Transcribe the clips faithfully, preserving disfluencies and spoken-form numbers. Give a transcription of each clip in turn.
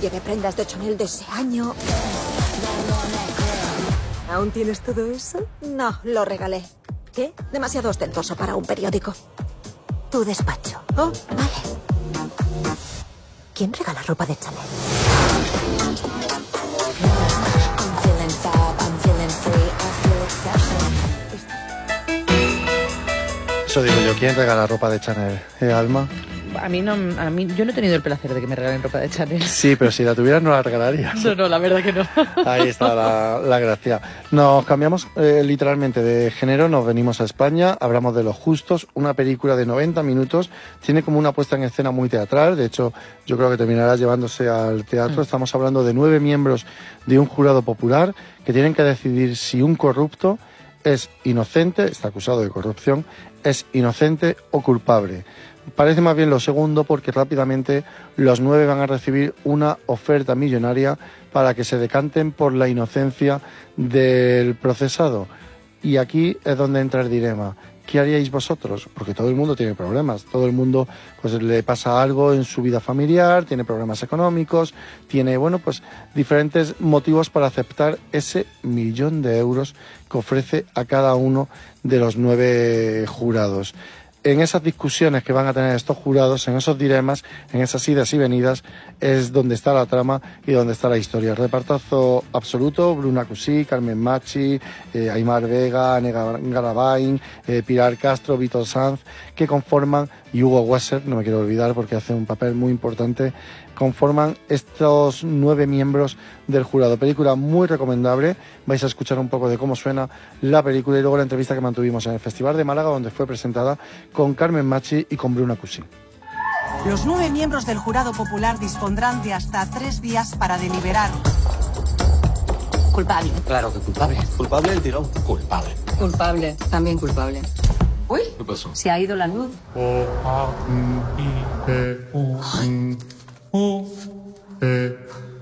Llevé prendas de Chanel de ese año. ¿Aún tienes todo eso? No, lo regalé. ¿Qué? Demasiado ostentoso para un periódico. Tu despacho. Oh, vale. ¿Quién regala ropa de Chanel? Eso digo yo, ¿quién regala ropa de Chanel? ¿Eh, Alma? A mí no, a mí yo no he tenido el placer de que me regalen ropa de Chanel. Sí, pero si la tuvieras no la regalarías. No, no, la verdad que no. Ahí está la, la gracia. Nos cambiamos eh, literalmente de género, nos venimos a España, hablamos de Los Justos, una película de noventa minutos, tiene como una puesta en escena muy teatral, de hecho yo creo que terminará llevándose al teatro. Mm. Estamos hablando de nueve miembros de un jurado popular que tienen que decidir si un corrupto es inocente, está acusado de corrupción, es inocente o culpable. Parece más bien lo segundo porque rápidamente los nueve van a recibir una oferta millonaria para que se decanten por la inocencia del procesado. Y aquí es donde entra el dilema. ¿Qué haríais vosotros? Porque todo el mundo tiene problemas, todo el mundo pues le pasa algo en su vida familiar, tiene problemas económicos, tiene bueno pues diferentes motivos para aceptar ese millón de euros que ofrece a cada uno de los nueve jurados. En esas discusiones que van a tener estos jurados, en esos dilemas, en esas idas y venidas, es donde está la trama y donde está la historia. Repartazo absoluto: Bruna Cusí, Carmen Machi, eh, Aimar Vega, Nega Garabay, eh, Pilar Castro, Vítor Sanz, que conforman, y Hugo Wasser, no me quiero olvidar porque hace un papel muy importante, conforman estos nueve miembros del jurado. Película muy recomendable. Vais a escuchar un poco de cómo suena la película y luego la entrevista que mantuvimos en el Festival de Málaga, donde fue presentada con Carmen Machi y con Bruna Cusí. Los nueve miembros del jurado popular dispondrán de hasta tres días para deliberar. Culpable. Claro que culpable. Culpable el tirón. Culpable. Culpable. También culpable. Uy, ¿Qué pasó? Se ha ido la luz. O, A, M, I, P, U, M, U, E,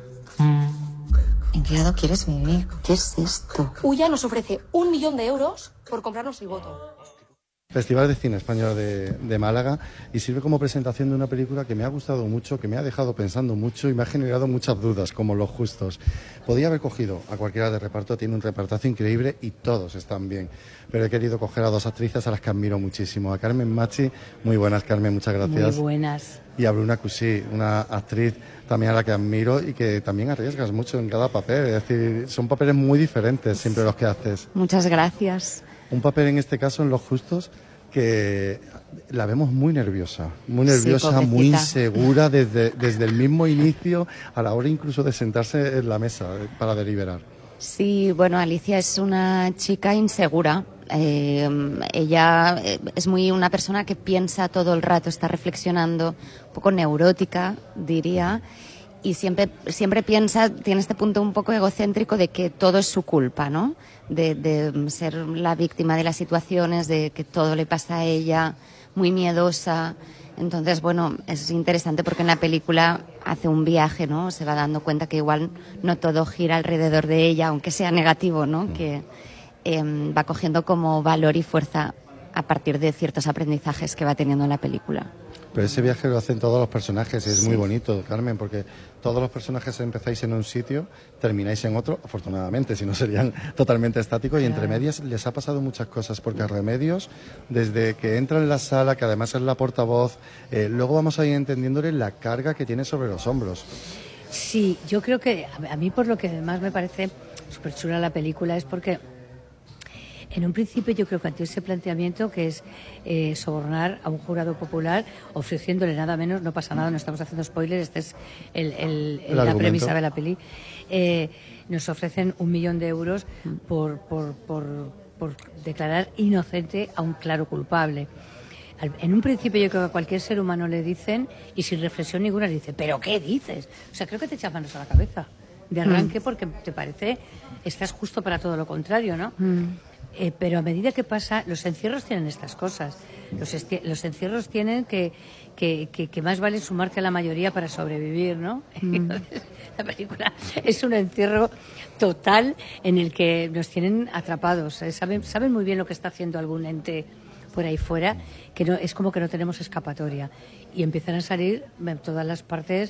M. ¿En qué lado quieres vivir? ¿Qué es esto? Ulla nos ofrece un millón de euros por comprarnos el voto. Festival de Cine Español de, de Málaga, y sirve como presentación de una película que me ha gustado mucho, que me ha dejado pensando mucho y me ha generado muchas dudas, como Los Justos. Podía haber cogido a cualquiera de reparto, tiene un repartazo increíble y todos están bien, pero he querido coger a dos actrices a las que admiro muchísimo. A Carmen Machi, muy buenas Carmen, muchas gracias. Muy buenas. Y a Bruna Cusí, una actriz también a la que admiro y que también arriesgas mucho en cada papel, es decir, son papeles muy diferentes siempre los que haces. Muchas gracias. Un papel en este caso, en Los Justos, que la vemos muy nerviosa, muy nerviosa, sí, muy insegura desde, desde el mismo inicio, a la hora incluso de sentarse en la mesa para deliberar. Sí, bueno, Alicia es una chica insegura. Eh, ella es muy una persona que piensa todo el rato, está reflexionando, un poco neurótica, diría. Y siempre, siempre piensa, tiene este punto un poco egocéntrico de que todo es su culpa, ¿no? De, de ser la víctima de las situaciones, de que todo le pasa a ella, muy miedosa. Entonces, bueno, es interesante porque en la película hace un viaje, ¿no? Se va dando cuenta que igual no todo gira alrededor de ella, aunque sea negativo, ¿no? Que eh, va cogiendo como valor y fuerza a partir de ciertos aprendizajes que va teniendo en la película. Pero ese viaje lo hacen todos los personajes, es sí. muy bonito, Carmen, porque todos los personajes empezáis en un sitio, termináis en otro, afortunadamente, si no serían totalmente estáticos, y entre medias les ha pasado muchas cosas, porque a Remedios, desde que entra en la sala, que además es la portavoz, eh, luego vamos a ir entendiéndole la carga que tiene sobre los hombros. Sí, yo creo que a mí por lo que además me parece súper chula la película es porque en un principio yo creo que ante ese planteamiento que es eh, sobornar a un jurado popular ofreciéndole nada menos, no pasa nada, no estamos haciendo spoilers, este es el, el, el, la premisa de la peli, eh, nos ofrecen un millón de euros por, por, por, por declarar inocente a un claro culpable. En un principio yo creo que a cualquier ser humano le dicen, y sin reflexión ninguna le dice, ¿pero qué dices? O sea, creo que te echas manos a la cabeza de arranque porque te parece, estás justo para todo lo contrario, ¿no? Mm. Eh, pero a medida que pasa, los encierros tienen estas cosas. Los, los encierros tienen que, que, que, que más vale sumarte a la mayoría para sobrevivir, ¿no? Mm. Entonces, la película es un encierro total en el que nos tienen atrapados. ¿eh? Saben, saben muy bien lo que está haciendo algún ente por ahí fuera, que no, es como que no tenemos escapatoria. Y empiezan a salir en todas las partes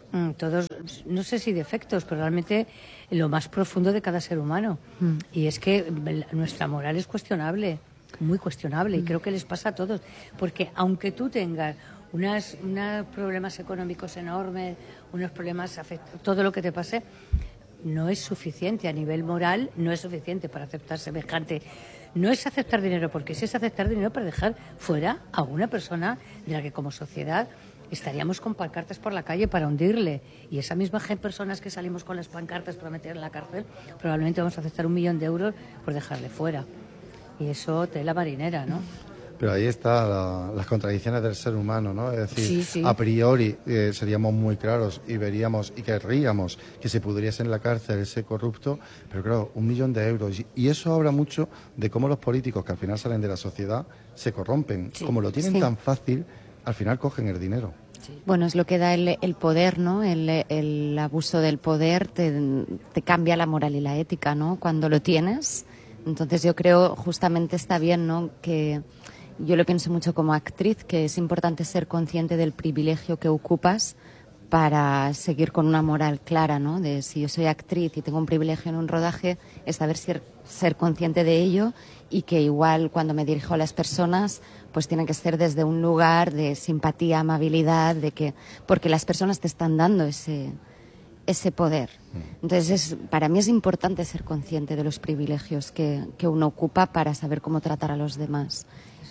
Mm, todos, no sé si defectos, pero realmente lo más profundo de cada ser humano. Mm. Y es que nuestra moral es cuestionable, muy cuestionable, mm. y creo que les pasa a todos. Porque aunque tú tengas unas, unos problemas económicos enormes, unos problemas, todo lo que te pase, no es suficiente a nivel moral, no es suficiente para aceptar semejante. No es aceptar dinero, porque si es aceptar dinero para dejar fuera a una persona de la que como sociedad estaríamos con pancartas por la calle para hundirle. Y esa misma gente, personas que salimos con las pancartas para meter en la cárcel, probablemente vamos a aceptar un millón de euros por dejarle fuera. Y eso tela marinera, ¿no? Pero ahí están la, las contradicciones del ser humano, ¿no? Es decir, sí, sí. a priori eh, seríamos muy claros y veríamos y querríamos que se pudriese en la cárcel ese corrupto, pero claro, un millón de euros. Y, y eso habla mucho de cómo los políticos que al final salen de la sociedad se corrompen. Sí, como lo tienen sí. tan fácil, al final cogen el dinero. Sí. Bueno, es lo que da el, el poder, ¿no? El, el abuso del poder te, te cambia la moral y la ética, ¿no? Cuando lo tienes. Entonces yo creo justamente está bien, ¿no? Que yo lo pienso mucho como actriz, que es importante ser consciente del privilegio que ocupas para seguir con una moral clara, ¿no? De si yo soy actriz y tengo un privilegio en un rodaje, es saber ser, ser consciente de ello y que igual cuando me dirijo a las personas, pues tiene que ser desde un lugar de simpatía, amabilidad, de que porque las personas te están dando ese ese poder. Entonces, es, para mí es importante ser consciente de los privilegios que, que uno ocupa para saber cómo tratar a los demás.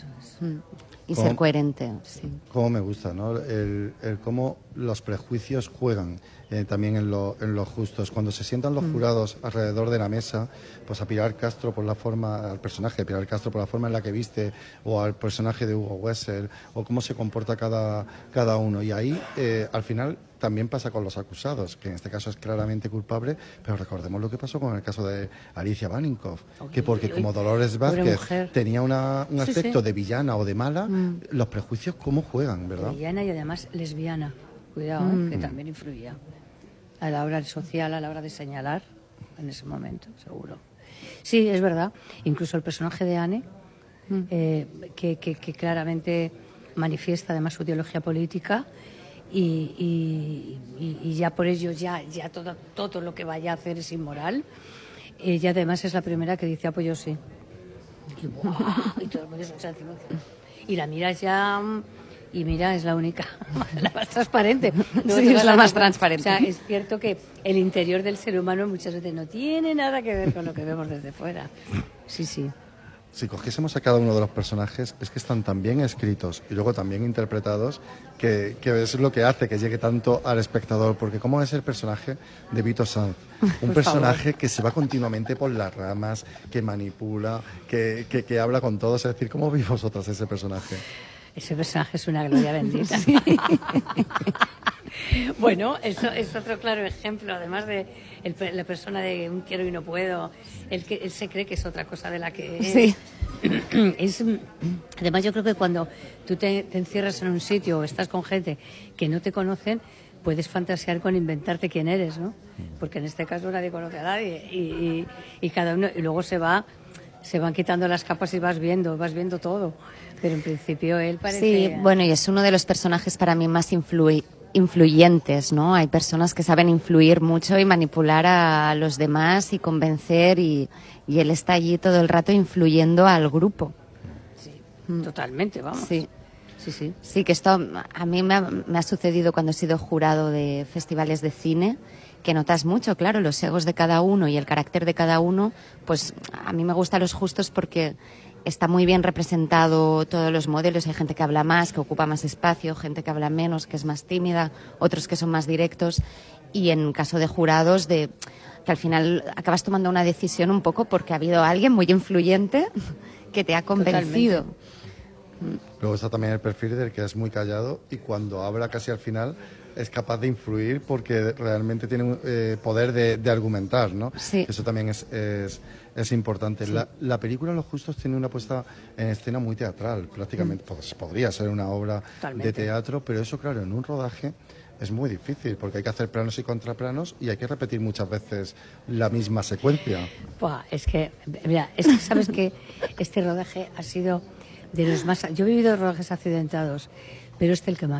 Y ser coherente. Sí. Cómo me gusta, ¿no? El, el cómo los prejuicios juegan eh, también en, lo, en los justos. Cuando se sientan los mm. jurados alrededor de la mesa, pues a Pilar Castro por la forma, al personaje de Pilar Castro por la forma en la que viste, o al personaje de Hugo Wessel, o cómo se comporta cada, cada uno. Y ahí, eh, al final, también pasa con los acusados, que en este caso es claramente culpable, pero recordemos lo que pasó con el caso de Alicia Baninkoff, que porque como Dolores Vázquez tenía una, un aspecto sí, sí. de villana o de mala, mm. los prejuicios cómo juegan, ¿verdad? Villana y además lesbiana, cuidado, mm. ¿eh? Que también influía a la hora social, a la hora de señalar, en ese momento, seguro. Sí, es verdad, incluso el personaje de Anne, mm. eh, que, que, que claramente manifiesta además su ideología política, Y, y, y, y ya por ello ya, ya todo, todo lo que vaya a hacer es inmoral. Ella además es la primera que dice apoyo sí. Y, ¡buah! Y todo el mundo se echa encima. Y la miras ya y mira, es la única, la más transparente. No, sí, es la más transparente. O sea, es cierto que el interior del ser humano muchas veces no tiene nada que ver con lo que vemos desde fuera. Sí, sí. Si cogiésemos a cada uno de los personajes, es que están tan bien escritos y luego tan bien interpretados que, que es lo que hace que llegue tanto al espectador. Porque ¿cómo es el personaje de Vito Sanz? Un personaje que se va continuamente por las ramas, que manipula, que, que, que habla con todos. Es decir, ¿cómo veis vosotras ese personaje? Ese personaje es una gloria bendita. Sí. Bueno, eso es otro claro ejemplo, además de el, la persona de un quiero y no puedo, él, que, él se cree que es otra cosa de la que es. Sí. es. Además, yo creo que cuando tú te, te encierras en un sitio o estás con gente que no te conocen, puedes fantasear con inventarte quién eres, ¿no? Porque en este caso nadie conoce a nadie y, y, y cada uno, y luego se va... se van quitando las capas y vas viendo, vas viendo todo. Pero en principio él parece... Sí, bueno, y es uno de los personajes para mí más influ- influyentes, ¿no? Hay personas que saben influir mucho y manipular a los demás y convencer y, y él está allí todo el rato influyendo al grupo. Sí, mm. totalmente, vamos. Sí. Sí, sí. Sí, que esto a mí me ha, me ha sucedido cuando he sido jurado de festivales de cine, que notas mucho, claro, los egos de cada uno y el carácter de cada uno. Pues a mí me gustan los justos porque está muy bien representado todos los modelos. Hay gente que habla más, que ocupa más espacio, gente que habla menos, que es más tímida, otros que son más directos. Y en caso de jurados, de que al final acabas tomando una decisión un poco porque ha habido alguien muy influyente que te ha convencido. Totalmente. Luego está también el perfil del que es muy callado y cuando habla casi al final es capaz de influir porque realmente tiene un eh, poder de, de argumentar, ¿no? Sí. Eso también es, es, es importante. Sí. La, la película Los Justos tiene una puesta en escena muy teatral, prácticamente. Mm. Pues, podría ser una obra Totalmente. de teatro, pero eso, claro, en un rodaje es muy difícil porque hay que hacer planos y contraplanos y hay que repetir muchas veces la misma secuencia. Buah, es que, mira, es que sabes que este rodaje ha sido de los más... Yo he vivido rodajes accidentados, pero este el que más.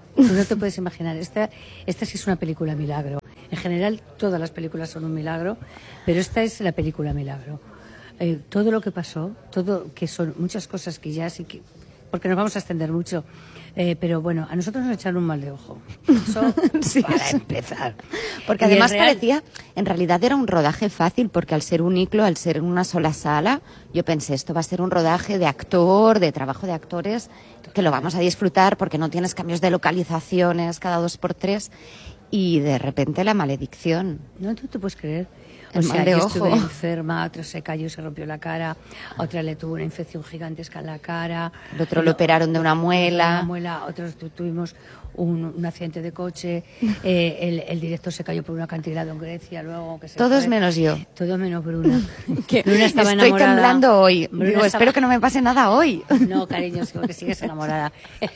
Tú no te puedes imaginar. Esta, esta sí es una película milagro. En general, todas las películas son un milagro, pero esta es la película milagro. Eh, todo lo que pasó, todo, que son muchas cosas que ya sí que... Porque nos vamos a extender mucho. Eh, pero bueno, a nosotros nos echaron un mal de ojo. Eso sí, para empezar. Porque Y además en real- parecía, en realidad era un rodaje fácil, porque al ser un iclo, al ser una sola sala, yo pensé, esto va a ser un rodaje de actor, de trabajo de actores, que lo vamos a disfrutar porque no tienes cambios de localizaciones cada dos por tres, y de repente la maledicción. No, tú te puedes creer. O El sea, mal de yo ojo. estuve enferma, otra se cayó y se rompió la cara, otra le tuvo una infección gigantesca en la cara. El otro lo operaron de una muela. Una muela, otros tu- tuvimos un, un accidente de coche, eh, el, el director se cayó por un acantilado en Grecia, luego que se Todos fue. menos yo. Todos menos Bruna. Que Bruna estaba estoy enamorada. temblando hoy. Bruna Digo, estaba- espero que no me pase nada hoy. No, cariño, sí, porque sigues enamorada.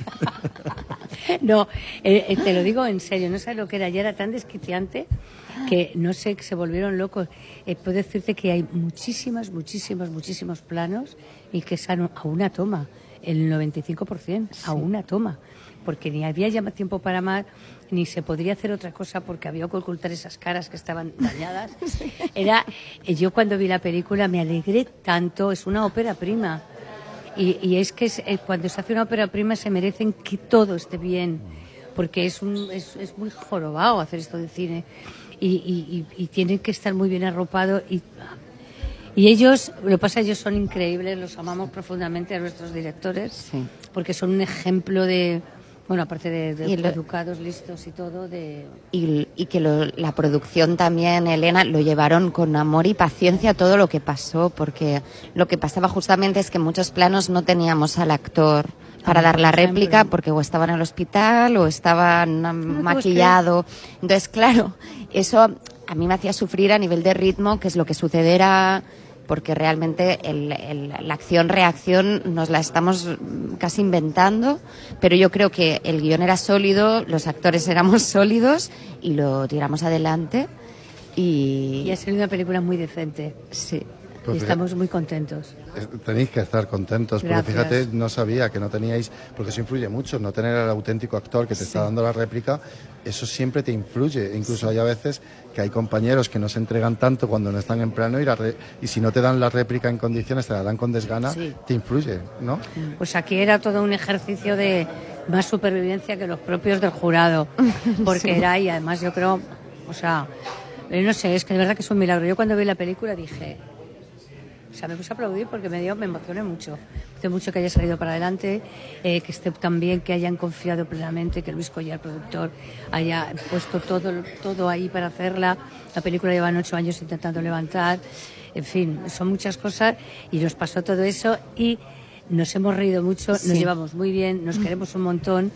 No, eh, eh, te lo digo en serio, no sabes lo que era. Ya era tan desquiciante que no sé, que se volvieron locos. Eh, puedo decirte que hay muchísimas, muchísimos, muchísimos planos y que son a una toma, el noventa y cinco por ciento, a una toma. Porque ni había ya más tiempo para más, ni se podría hacer otra cosa porque había que ocultar esas caras que estaban dañadas. Era, eh, yo cuando vi la película me alegré tanto, es una ópera prima. Y, y es que es, eh, cuando se hace una ópera prima se merecen que todo esté bien, porque es, un, es, es muy jorobado hacer esto de cine. Y, y, y, y tienen que estar muy bien arropados. Y, y ellos, lo que pasa es que ellos son increíbles, los amamos profundamente a nuestros directores, Sí. porque son un ejemplo de, bueno, aparte de, de Y lo- educados, listos y todo, de... Y, y que lo- la producción también, Elena, lo llevaron con amor y paciencia todo lo que pasó, porque lo que pasaba justamente es que en muchos planos no teníamos al actor para Ah, dar por la ejemplo. réplica, porque o estaba en el hospital o estaba mm, maquillado. Entonces, claro, eso a mí me hacía sufrir a nivel de ritmo, que es lo que sucederá, porque realmente el- el- la acción-reacción nos la estamos mm, casi inventando, pero yo creo que el guión era sólido, los actores éramos sólidos y lo tiramos adelante. Y, Y ha sido una película muy decente. Sí. Pues y fíjate- estamos muy contentos. Eh, Tenéis que estar contentos, porque Gracias. fíjate, no sabía que no teníais, porque eso influye mucho, no tener al auténtico actor que te está dando la réplica, eso siempre te influye. Incluso hay a veces que hay compañeros que no se entregan tanto cuando no están en plano y, la re- y si no te dan la réplica en condiciones, te la dan con desgana, Sí. te influye, ¿no? Pues aquí era todo un ejercicio de más supervivencia que los propios del jurado, porque Sí. era, y además yo creo, o sea, eh, no sé, es que de verdad que es un milagro. Yo cuando vi la película dije, o sea, me puse a aplaudir porque me dio, me emocioné mucho. Me emocioné mucho que haya salido para adelante, eh, que esté tan bien, que hayan confiado plenamente, que Luis Collar, productor, haya puesto todo, todo ahí para hacerla. La película llevan ocho años intentando levantar. En fin, son muchas cosas y nos pasó todo eso y nos hemos reído mucho, nos Sí. llevamos muy bien, nos queremos un montón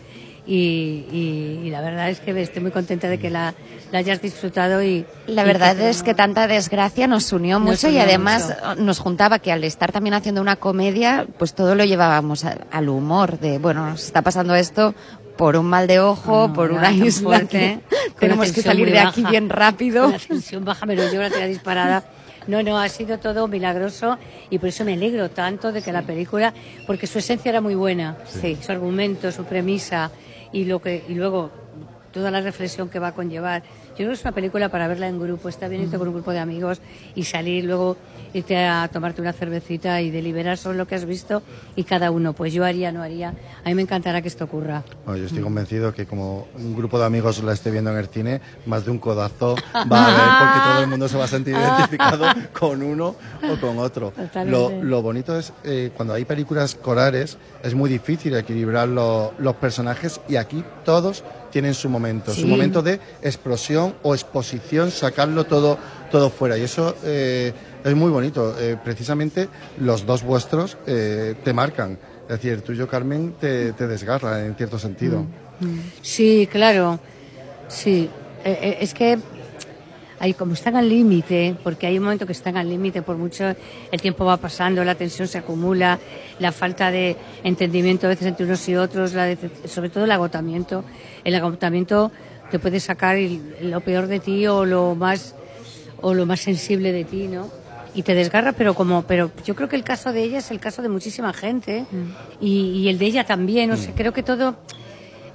y, y- y la verdad es que estoy muy contenta de que la, la hayas disfrutado y... La y verdad que es que tanta desgracia nos unió Nos mucho y unió además mucho. nos juntaba que al estar también haciendo una comedia, pues todo lo llevábamos a- al humor de, bueno, nos está pasando esto por un mal de ojo, No, por era una tan isla fuerte, que con la tenemos que tensión salir muy de aquí baja, bien rápido. con la tensión baja, pero yo la tenía disparada. No, no, ha sido todo milagroso y por eso me alegro tanto de que la película, porque su esencia era muy buena, Sí. su argumento, su premisa y lo que y luego toda la reflexión que va a conllevar. Yo creo que es una película para verla en grupo, está bien irte con un grupo de amigos y salir luego, irte a tomarte una cervecita y deliberar sobre lo que has visto y cada uno, pues yo haría, no haría. A mí me encantará que esto ocurra. Bueno, yo estoy convencido que como un grupo de amigos la esté viendo en el cine, más de un codazo va a haber porque todo el mundo se va a sentir identificado con uno o con otro. Lo, Totalmente. lo bonito es eh, cuando hay películas corales es muy difícil equilibrar lo- los personajes y aquí todos tienen su momento, Sí. su momento de explosión o exposición, sacarlo todo, todo fuera y eso eh, es muy bonito. Eh, precisamente los dos vuestros eh, te marcan. Es decir, el tuyo, Carmen, te, te desgarra en cierto sentido. Sí, claro, sí. Eh, eh, es que hay, como están al límite, porque hay un momento que están al límite, por mucho el tiempo va pasando, la tensión se acumula, la falta de entendimiento a veces entre unos y otros, la decep- sobre todo el agotamiento. El agotamiento te puede sacar el- lo peor de ti o lo más o lo más sensible de ti, ¿no? Y te desgarra, pero como, pero yo creo que el caso de ella es el caso de muchísima gente y, y el de ella también. O sea, creo que todo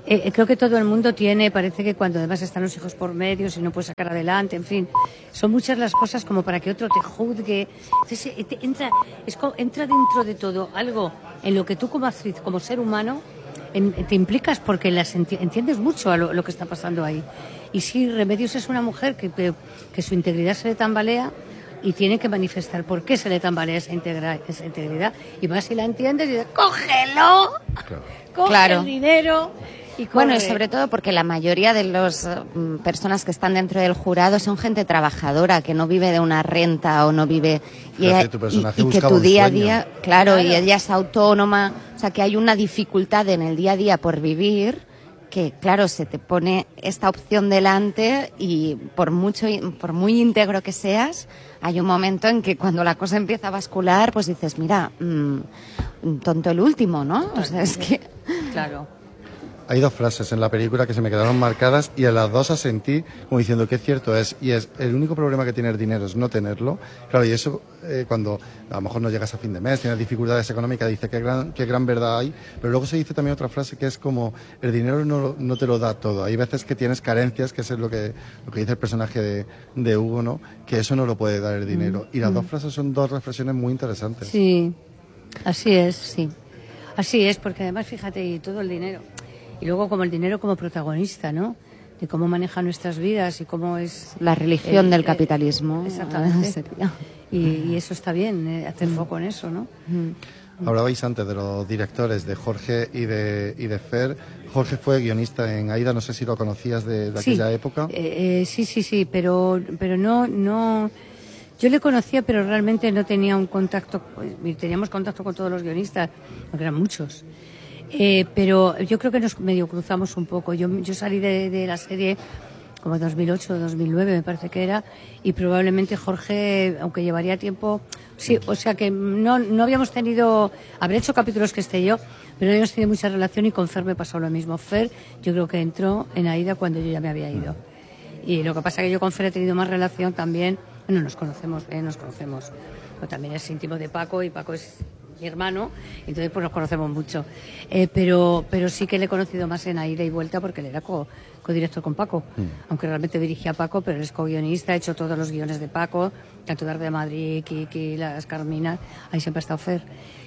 Eh, creo que todo el mundo tiene, parece que cuando además están los hijos por medio, si no puedes sacar adelante, en fin, son muchas las cosas como para que otro te juzgue. Entonces eh, te entra, es como, entra dentro de todo algo en lo que tú como actriz, como ser humano, en, te implicas porque las enti- entiendes mucho a lo, lo que está pasando ahí. Y sí, Remedios es una mujer que, que, que su integridad se le tambalea y tiene que manifestar por qué se le tambalea esa, integra- esa integridad. Y más si la entiendes, y dices, ¡cógelo! Claro. ¡Coge Claro. el dinero! Y Bueno, y corre. sobre todo porque la mayoría de las uh, personas que están dentro del jurado son gente trabajadora, que no vive de una renta o no vive... Y, Pero que tu personaje y- y que buscaba tu un día a sueño. día, claro, Claro. y ella es autónoma, o sea que hay una dificultad en el día a día por vivir, que claro, se te pone esta opción delante y por mucho, por muy íntegro que seas, hay un momento en que cuando la cosa empieza a bascular, pues dices, mira, mmm, tonto el último, ¿no? O sea, es que... Claro. Hay dos frases en la película que se me quedaron marcadas y en las dos asentí como diciendo que cierto es, y es el único problema que tiene el dinero es no tenerlo. Claro, y eso eh, cuando a lo mejor no llegas a fin de mes, tienes dificultades económicas, dice qué gran, qué gran verdad hay, pero luego se dice también otra frase que es como el dinero no, no te lo da todo. Hay veces que tienes carencias, que eso es lo que, lo que dice el personaje de, de Hugo, ¿no? Que eso no lo puede dar el dinero. Y las Mm. dos frases son dos reflexiones muy interesantes. Sí, así es, sí. Así es, porque además, fíjate, y todo el dinero. Y luego como el dinero como protagonista, ¿no? De cómo maneja nuestras vidas y cómo es... La religión el- del eh, capitalismo. Exactamente. Sería. Y, y eso está bien, eh, hacer foco en eso, ¿no? Hablabais antes de los directores, de Jorge y de, y de Fer. Jorge fue guionista en Aida, no sé si lo conocías de, de Sí, aquella época. eh, eh, sí, sí, sí, pero, pero no, no... Yo le conocía, pero realmente no tenía un contacto... pues, teníamos contacto con todos los guionistas, porque eran muchos. Eh, pero yo creo que nos medio cruzamos un poco. Yo, yo salí de, de la serie como dos mil ocho, dos mil nueve me parece que era, y probablemente Jorge, aunque llevaría tiempo, sí, o sea que no, no habíamos tenido, habré hecho capítulos que esté yo, pero no habíamos tenido mucha relación y con Fer me pasó lo mismo. Fer yo creo que entró en Aida cuando yo ya me había ido. Y lo que pasa es que yo con Fer he tenido más relación también, bueno, nos conocemos, eh, nos conocemos, pero también es íntimo de Paco y Paco es mi hermano, entonces pues nos conocemos mucho. Eh, pero, pero sí que le he conocido más en Aida y Vuelta porque él era co, codirector con Paco, mm. aunque realmente dirigía a Paco, pero él es co-guionista, ha hecho todos los guiones de Paco, Canto de Madrid, Kiki, Las Carminas, ahí siempre ha estado Fer.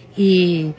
Y,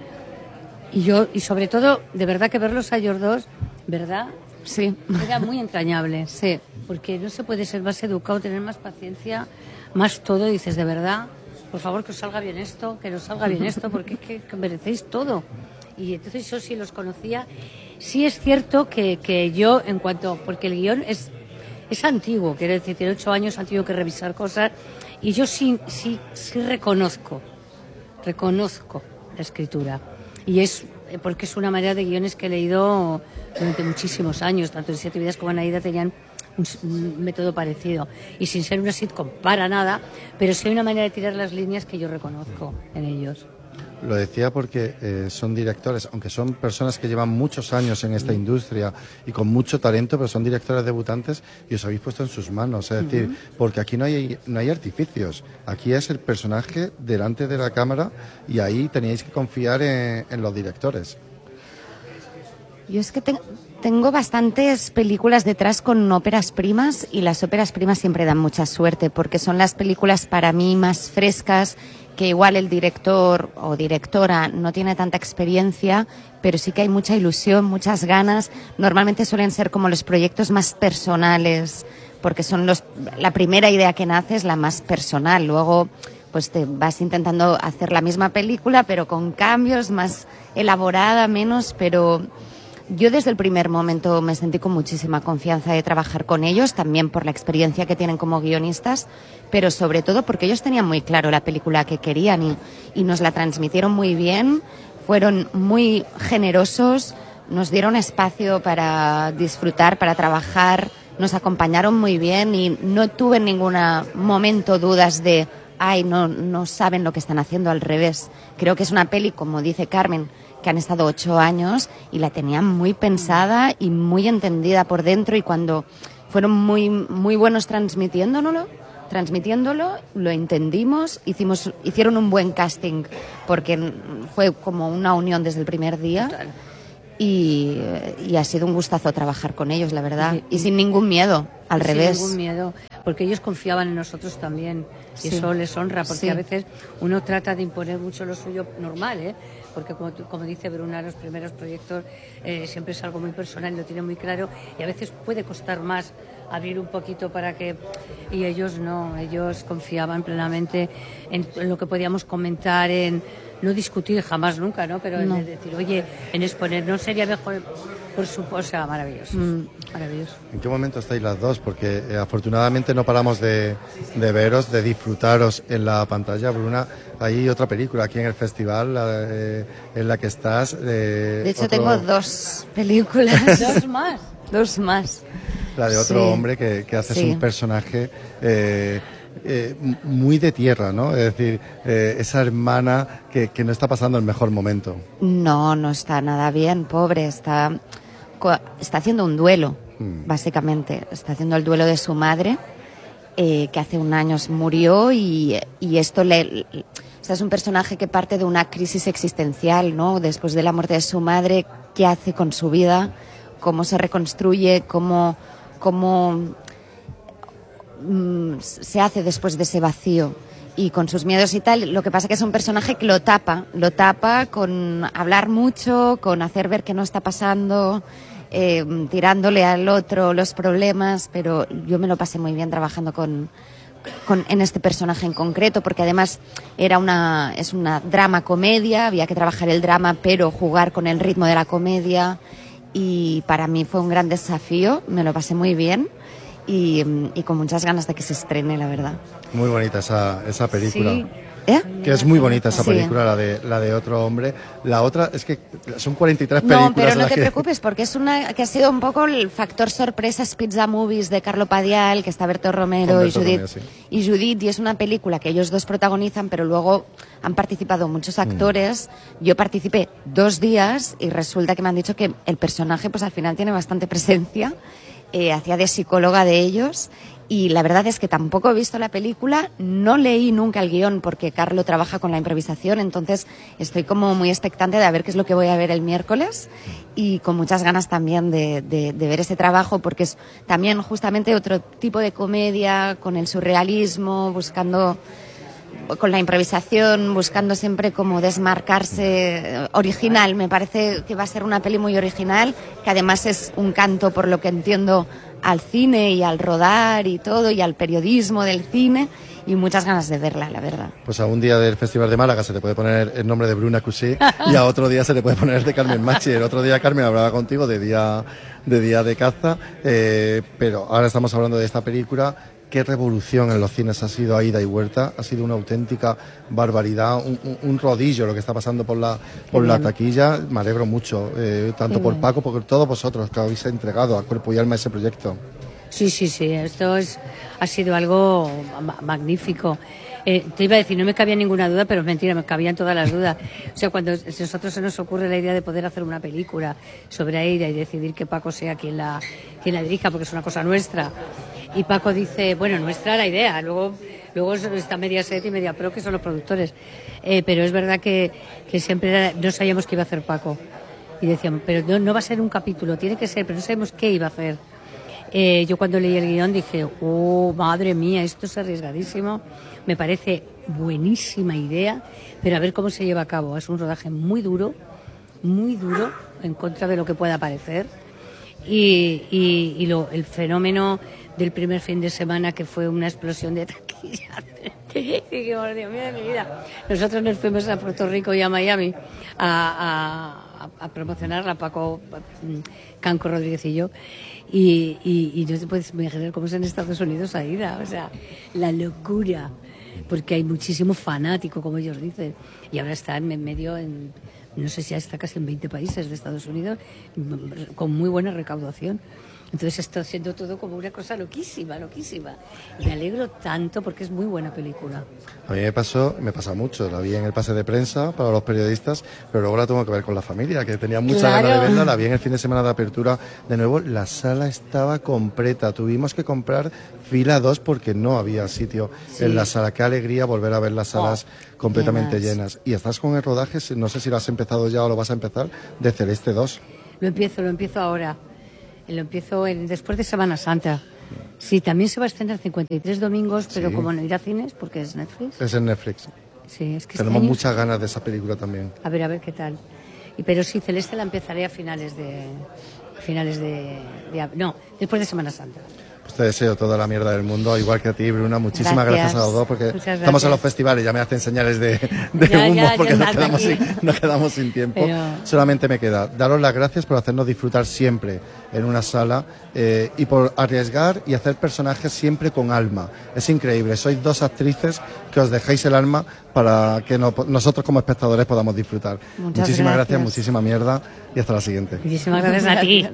y yo, y sobre todo, de verdad que verlos a ellos dos, ¿verdad? Sí. Era muy entrañable. Sí. Porque no se puede ser más educado, tener más paciencia, más todo, y dices, de verdad, por favor, que os salga bien esto, que nos salga bien esto, porque es que, que merecéis todo. Y entonces yo sí los conocía. Sí es cierto que, que yo, en cuanto, porque el guión es, es antiguo, quiero decir, tiene ocho años, han tenido que revisar cosas, y yo sí, sí, sí reconozco, reconozco la escritura. Y es porque es una manera de guiones que he leído durante muchísimos años, tanto en Siete Vidas como en Aida tenían un, un método parecido, y sin ser una sitcom para nada, pero sí hay una manera de tirar las líneas que yo reconozco en ellos. Lo decía porque eh, son directores, aunque son personas que llevan muchos años en esta industria y con mucho talento, pero son directores debutantes y os habéis puesto en sus manos. Es decir, uh-huh. porque aquí no hay, no hay artificios. Aquí es el personaje delante de la cámara y ahí teníais que confiar en, en los directores. Yo es que te, tengo bastantes películas detrás con óperas primas, y las óperas primas siempre dan mucha suerte porque son las películas para mí más frescas, que igual el director o directora no tiene tanta experiencia, pero sí que hay mucha ilusión, muchas ganas. Normalmente suelen ser como los proyectos más personales, porque son los, la primera idea que nace es la más personal. Luego pues te vas intentando hacer la misma película, pero con cambios, más elaborada, menos, pero yo desde el primer momento me sentí con muchísima confianza de trabajar con ellos, también por la experiencia que tienen como guionistas, pero sobre todo porque ellos tenían muy claro la película que querían y, y nos la transmitieron muy bien, fueron muy generosos, nos dieron espacio para disfrutar, para trabajar, nos acompañaron muy bien y no tuve en ningún momento dudas de, ay, no, no saben lo que están haciendo, al revés. Creo que es una peli, como dice Carmen, que han estado ocho años y la tenían muy pensada y muy entendida por dentro, y cuando fueron muy, muy buenos transmitiéndolo, transmitiéndolo, lo entendimos, hicimos, hicieron un buen casting porque fue como una unión desde el primer día. y, y ha sido un gustazo trabajar con ellos, la verdad, Sí. y sin ningún miedo, al Sin revés. ningún miedo, porque ellos confiaban en nosotros también, y Sí. eso les honra, porque Sí. a veces uno trata de imponer mucho lo suyo normal, ¿eh? Porque como, tú- como dice Bruna, los primeros proyectos eh, siempre es algo muy personal y lo tiene muy claro, y a veces puede costar más abrir un poquito para que... Y ellos no, ellos confiaban plenamente en, en lo que podíamos comentar, en no discutir jamás nunca, ¿no? Pero en No. decir, oye, en exponer, ¿no sería mejor? Por supuesto, o sea, maravilloso, Mm. maravilloso. ¿En qué momento estáis las dos? Porque eh, afortunadamente no paramos de, de veros, de disfrutaros en la pantalla. Bruna, hay otra película aquí en el festival la, eh, en la que estás. eh, De hecho, otro- tengo dos películas. Dos más. Dos más. La de otro Sí. hombre que, que haces Sí. un personaje eh, eh, muy de tierra, ¿no? Es decir, eh, esa hermana que, que no está pasando el mejor momento. No, no está nada bien, pobre. Está, co- está haciendo un duelo, Mm. básicamente. Está haciendo el duelo de su madre, eh, que hace un año murió, y, y esto le... le- o sea, es un personaje que parte de una crisis existencial, ¿no? Después de la muerte de su madre, ¿qué hace con su vida? ¿Cómo se reconstruye? ¿Cómo, cómo mm, se hace después de ese vacío? Y con sus miedos y tal, lo que pasa que es un personaje que lo tapa, lo tapa con hablar mucho, con hacer ver que no está pasando, eh, tirándole al otro los problemas, pero yo me lo pasé muy bien trabajando con, con, en este personaje en concreto, porque además era una, es una drama comedia, había que trabajar el drama pero jugar con el ritmo de la comedia, y para mí fue un gran desafío, me lo pasé muy bien. Y, y con muchas ganas de que se estrene, la verdad. Muy bonita esa, esa película. Sí. ¿Eh? Que es muy bonita esa Sí. película, la de la de otro hombre. La otra es que son cuarenta y tres No, películas. pero en no las te que- preocupes, porque es una que ha sido un poco el factor sorpresa Pizza Movies de Carlo Padial, que está Berto Romero Con y Berto Judith, Romero, sí. y Judith, y es una película que ellos dos protagonizan, pero luego han participado muchos actores. Yo participé dos días y resulta que me han dicho que el personaje, pues al final tiene bastante presencia. Eh, hacía de psicóloga de ellos. Y la verdad es que tampoco he visto la película, no leí nunca el guión porque Carlo trabaja con la improvisación, entonces estoy como muy expectante de a ver qué es lo que voy a ver el miércoles, y con muchas ganas también de, de, de ver ese trabajo, porque es también justamente otro tipo de comedia, con el surrealismo, buscando, con la improvisación, buscando siempre como desmarcarse, original. Me parece que va a ser una peli muy original, que además es un canto, por lo que entiendo, al cine y al rodar y todo, y al periodismo del cine, y muchas ganas de verla, la verdad. Pues a un día del Festival de Málaga se te puede poner el nombre de Bruna Cusí y a otro día se le puede poner el de Carmen Machi. El otro día Carmen hablaba contigo de día de, día de caza, eh, pero ahora estamos hablando de esta película. Qué revolución en los cines ha sido a ida y vuelta, ha sido una auténtica barbaridad, un, un, un rodillo lo que está pasando por la por la taquilla. Me alegro mucho, eh, tanto Qué por bien. Paco, por todos vosotros que habéis entregado a cuerpo y alma ese proyecto. Sí, sí, sí, esto es, ha sido algo ma- magnífico. Eh, te iba a decir, no me cabía ninguna duda, pero es mentira, me cabían todas las dudas. O sea, cuando a nosotros se nos ocurre la idea de poder hacer una película sobre Aida y decidir que Paco sea quien la, quien la dirija, porque es una cosa nuestra, y Paco dice, bueno, nuestra la idea, luego luego está Mediaset y Mediapro, que son los productores, eh, pero es verdad que, que siempre era- no sabíamos qué iba a hacer Paco, y decíamos, pero no, no va a ser un capítulo, tiene que ser, pero no sabemos qué iba a hacer. Eh, yo cuando leí el guión dije, oh, madre mía, esto es arriesgadísimo, me parece buenísima idea, pero a ver cómo se lleva a cabo. Es un rodaje muy duro, muy duro, en contra de lo que pueda parecer, y, y, y lo, el fenómeno del primer fin de semana, que fue una explosión de taquilla. Y dijimos, Dios mío de mi vida. Nosotros nos fuimos a Puerto Rico y a Miami a, a, a promocionarla, Paco Canco Rodríguez y yo. Y, y, y no te puedes imaginar cómo es en Estados Unidos Aida, o sea, la locura, porque hay muchísimo fanático, como ellos dicen, y ahora está en medio, en, no sé si ya está casi en veinte países de Estados Unidos, con muy buena recaudación. Entonces está siendo todo como una cosa loquísima, loquísima. Y me alegro tanto porque es muy buena película. A mí me pasó, me pasa mucho, la vi en el pase de prensa para los periodistas, pero luego la tengo que ver con la familia, que tenía mucha Claro. ganas de verla, la vi en el fin de semana de apertura, de nuevo la sala estaba completa, tuvimos que comprar fila dos porque no había sitio Sí. en la sala. Qué alegría volver a ver las salas completamente llenas. llenas. Y estás con el rodaje, no sé si lo has empezado ya o lo vas a empezar, de Celeste dos. Lo empiezo, lo empiezo ahora. Lo empiezo en, después de Semana Santa. Sí, también se va a estrenar cincuenta y tres domingos, pero Sí. como no irá a cines, porque es Netflix. Es en Netflix. Sí, es que Tenemos este año... muchas ganas de esa película también. A ver, a ver qué tal. Y, pero sí, Celeste la empezaré a finales de... A finales de, de... No, después de Semana Santa. Pues te deseo toda la mierda del mundo, igual que a ti, Bruna. Muchísimas gracias, Gracias. a los dos, porque Muchas estamos gracias. en los festivales, ya me hacen señales de, de Ya, humo, ya, porque ya nos, estás quedamos aquí. sin, nos quedamos sin tiempo. Pero- Solamente me queda daros las gracias por hacernos disfrutar siempre en una sala eh, y por arriesgar y hacer personajes siempre con alma. Es increíble, sois dos actrices que os dejáis el alma para que no- nosotros como espectadores podamos disfrutar. Muchas Muchísimas gracias, gracias. muchísima mierda y hasta la siguiente. Muchísimas gracias a ti.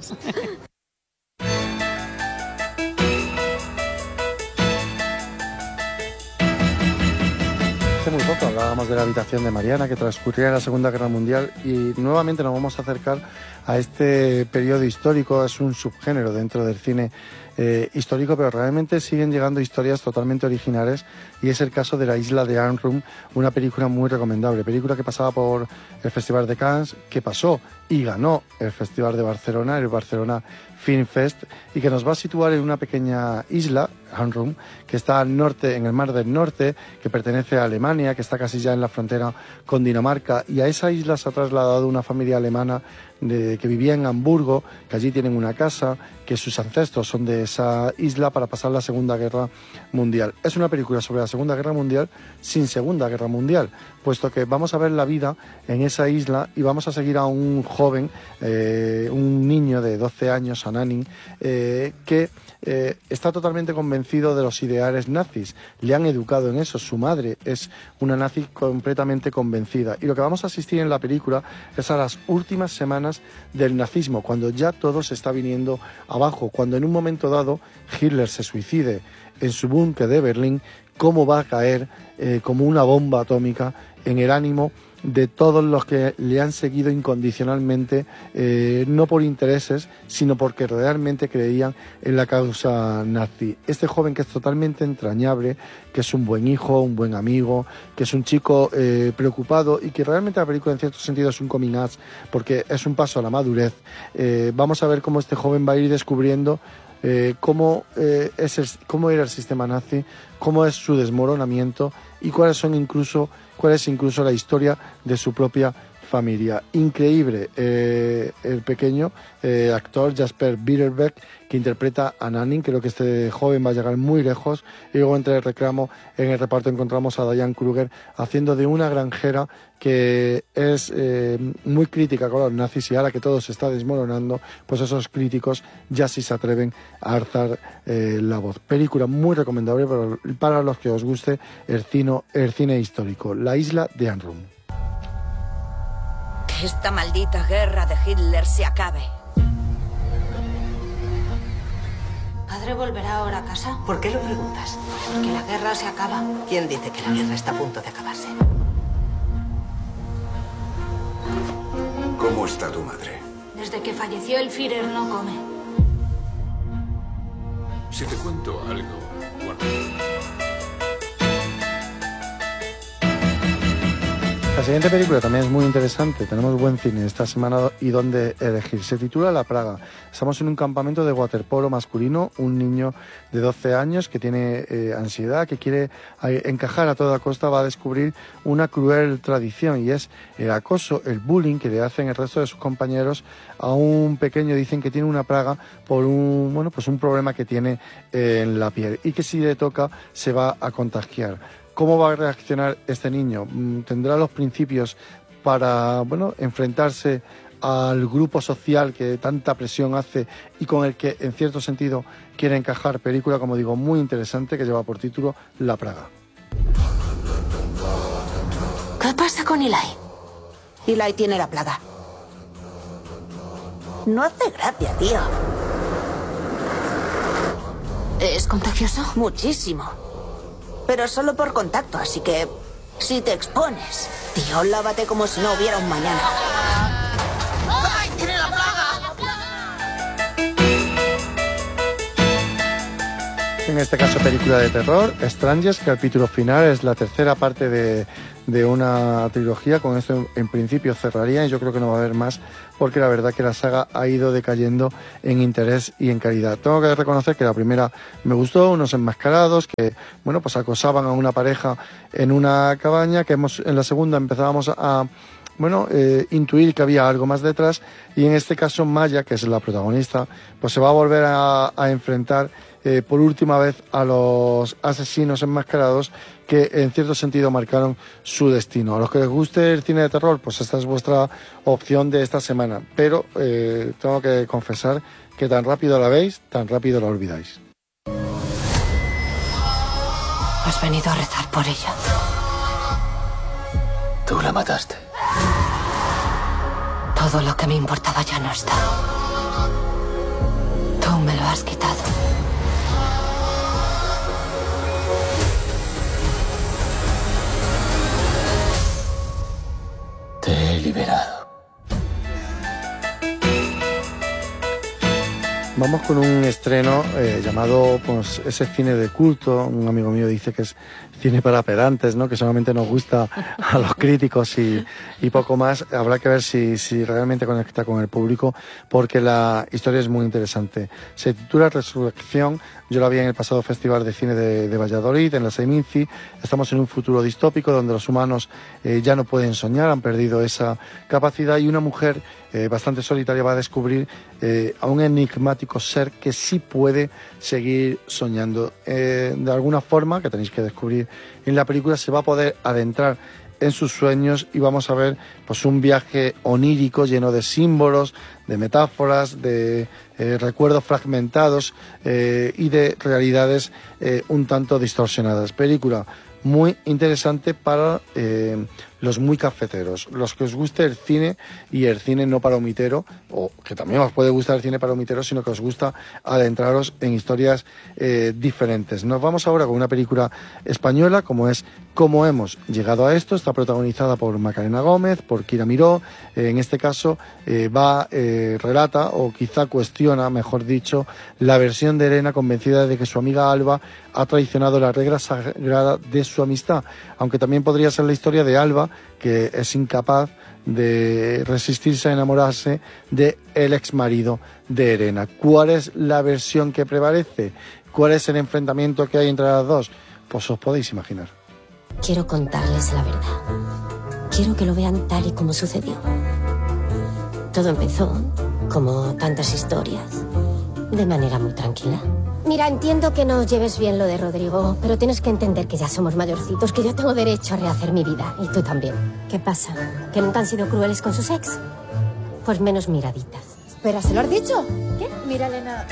Hace muy poco hablábamos de la habitación de Mariana que transcurría en la Segunda Guerra Mundial y nuevamente nos vamos a acercar a este periodo histórico. Es un subgénero dentro del cine eh, histórico, pero realmente siguen llegando historias totalmente originales y es el caso de La Isla de Arnhem, una película muy recomendable, película que pasaba por el Festival de Cannes, que pasó y ganó el Festival de Barcelona, el Barcelona Film Fest, y que nos va a situar en una pequeña isla, Arnhem, que está al norte, en el Mar del Norte, que pertenece a Alemania, que está casi ya en la frontera con Dinamarca, y a esa isla se ha trasladado una familia alemana de, que vivía en Hamburgo, que allí tienen una casa, que sus ancestros son de esa isla para pasar la Segunda Guerra Mundial. Es una película sobre la Segunda Guerra Mundial sin Segunda Guerra Mundial, puesto que vamos a ver la vida en esa isla y vamos a seguir a un joven, eh, un niño de doce años, Ananin, eh, que eh, está totalmente convencido de los ideales nazis. Le han educado en eso, su madre es una nazi completamente convencida. Y lo que vamos a asistir en la película es a las últimas semanas del nazismo, cuando ya todo se está viniendo abajo, cuando en un momento dado Hitler se suicide en su búnker de Berlín, cómo va a caer eh, como una bomba atómica en el ánimo de todos los que le han seguido incondicionalmente, eh, no por intereses, sino porque realmente creían en la causa nazi. Este joven que es totalmente entrañable, que es un buen hijo, un buen amigo, que es un chico eh, preocupado y que realmente la película en cierto sentido es un coming out, porque es un paso a la madurez. Eh, vamos a ver cómo este joven va a ir descubriendo Eh, cómo, eh, es el, cómo era el sistema nazi, cómo es su desmoronamiento y cuáles son incluso, cuál es incluso la historia de su propia familia. Increíble eh, el pequeño eh, actor Jasper Biederbeck, que interpreta a Ananin. Creo que este joven va a llegar muy lejos. Y luego entre el reclamo, en el reparto encontramos a Diane Kruger haciendo de una granjera que es eh, muy crítica con los nazis, y ahora que todo se está desmoronando, pues esos críticos ya sí se atreven a alzar eh, la voz. Película muy recomendable para, para los que os guste el cine, el cine histórico. La Isla de Arnhem. Que esta maldita guerra de Hitler se acabe. ¿Padre volverá ahora a casa? ¿Por qué lo preguntas? Porque la guerra se acaba. ¿Quién dice que la guerra está a punto de acabarse? ¿Cómo está tu madre? Desde que falleció el Führer no come. Si te cuento algo, bueno. La siguiente película también es muy interesante. Tenemos buen cine esta semana y dónde elegir. Se titula La Praga. Estamos en un campamento de waterpolo masculino. Un niño de doce años que tiene eh, ansiedad, que quiere eh, encajar a toda costa, va a descubrir una cruel tradición, y es el acoso, el bullying que le hacen el resto de sus compañeros a un pequeño. Dicen que tiene una praga por un, bueno, pues un problema que tiene eh, en la piel, y que si le toca se va a contagiar. ¿Cómo va a reaccionar este niño? ¿Tendrá los principios para, bueno, enfrentarse al grupo social que tanta presión hace y con el que, en cierto sentido, quiere encajar? Película, como digo, muy interesante, que lleva por título La Praga. ¿Qué pasa con Eli? Eli tiene la plaga. No hace gracia, tío. ¿Es contagioso? Muchísimo. Pero solo por contacto, así que si te expones, tío, lávate como si no hubiera un mañana. ¡Ay, tiene la plaga! En este caso, película de terror, Strangers, que el capítulo final es la tercera parte de, de una trilogía. Con esto, en principio, cerraría y yo creo que no va a haber más, porque la verdad que la saga ha ido decayendo en interés y en calidad. Tengo que reconocer que la primera me gustó, unos enmascarados que, bueno, pues acosaban a una pareja en una cabaña, que hemos, en la segunda empezábamos a... bueno, eh, intuir que había algo más detrás, y en este caso Maya, que es la protagonista, pues se va a volver a, a enfrentar eh, por última vez a los asesinos enmascarados que en cierto sentido marcaron su destino. A los que les guste el cine de terror, pues esta es vuestra opción de esta semana, pero eh, tengo que confesar que tan rápido la veis, tan rápido la olvidáis. Has venido a rezar por ella. Tú la mataste. Todo lo que me importaba ya no está. Tú me lo has quitado. Te he liberado. Vamos con un estreno eh, llamado, pues, ese cine de culto. Un amigo mío dice que es cine para pedantes, ¿no? Que solamente nos gusta a los críticos y, y poco más. Habrá que ver si, si realmente conecta con el público, porque la historia es muy interesante. Se titula Resurrección. Yo la vi en el pasado Festival de Cine de, de Valladolid, en la Seminci. Estamos en un futuro distópico donde los humanos eh, ya no pueden soñar, han perdido esa capacidad, y una mujer eh, bastante solitaria va a descubrir eh, a un enigmático ser que sí puede seguir soñando. Eh, de alguna forma, que tenéis que descubrir en la película, se va a poder adentrar en sus sueños y vamos a ver, pues, un viaje onírico lleno de símbolos, de metáforas, de eh, recuerdos fragmentados eh, y de realidades eh, un tanto distorsionadas. Película muy interesante para eh, los muy cafeteros, los que os guste el cine, y el cine no palomitero, o que también os puede gustar el cine palomitero, sino que os gusta adentraros en historias eh, diferentes. Nos vamos ahora con una película española, como es Cómo hemos llegado a esto. Está protagonizada por Macarena Gómez, por Kira Miró. Eh, en este caso eh, va, eh, relata, o quizá cuestiona, mejor dicho, la versión de Elena, convencida de que su amiga Alba ha traicionado la regla sagrada de su amistad, aunque también podría ser la historia de Alba, que es incapaz de resistirse a enamorarse de el exmarido de Elena. ¿Cuál es la versión que prevalece? ¿Cuál es el enfrentamiento que hay entre las dos? Pues os podéis imaginar. Quiero contarles la verdad. Quiero que lo vean tal y como sucedió. Todo empezó, como tantas historias, de manera muy tranquila. Mira, entiendo que no lleves bien lo de Rodrigo, pero tienes que entender que ya somos mayorcitos, que yo tengo derecho a rehacer mi vida, y tú también. ¿Qué pasa? ¿Que nunca han sido crueles con sus ex? Pues menos miraditas. Espera, ¿se lo has dicho? ¿Qué? Mira, Elena...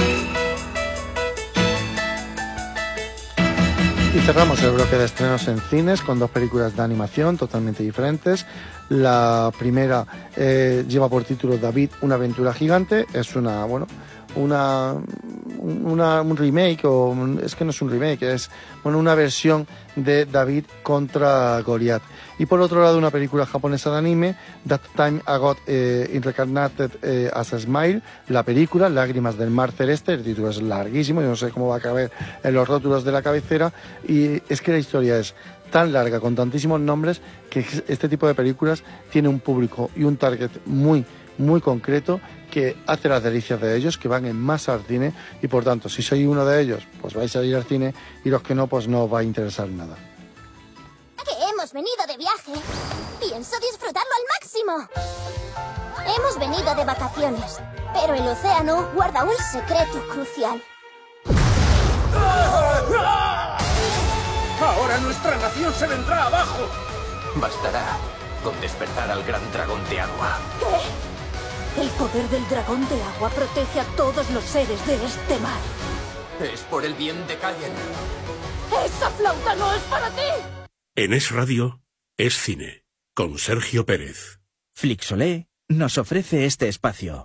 Y cerramos el bloque de estrenos en cines con dos películas de animación totalmente diferentes. La primera eh, lleva por título David, una aventura gigante. Es una, bueno, una, una un remake, o es que no es un remake, es, bueno, una versión de David contra Goliath. Y por otro lado, una película japonesa de anime, That Time I Got eh, Reincarnated eh, as a Smile, la película Lágrimas del Mar Celeste. El título es larguísimo, yo no sé cómo va a caber en los rótulos de la cabecera, y es que la historia es tan larga, con tantísimos nombres, que este tipo de películas tiene un público y un target muy, muy concreto, que hace las delicias de ellos, que van en masa al cine, y por tanto, si sois uno de ellos, pues vais a ir al cine, y los que no, pues no os va a interesar nada. Que hemos venido de viaje, pienso disfrutarlo al máximo. Hemos venido de vacaciones, pero el océano guarda un secreto crucial. ¡Ahora nuestra nación se vendrá abajo! Bastará con despertar al gran dragón de agua. ¿Qué? El poder del dragón de agua protege a todos los seres de este mar. Es por el bien de Cayen. ¡Esa flauta no es para ti! En Es Radio, Es Cine, con Sergio Pérez. Flixolé nos ofrece este espacio.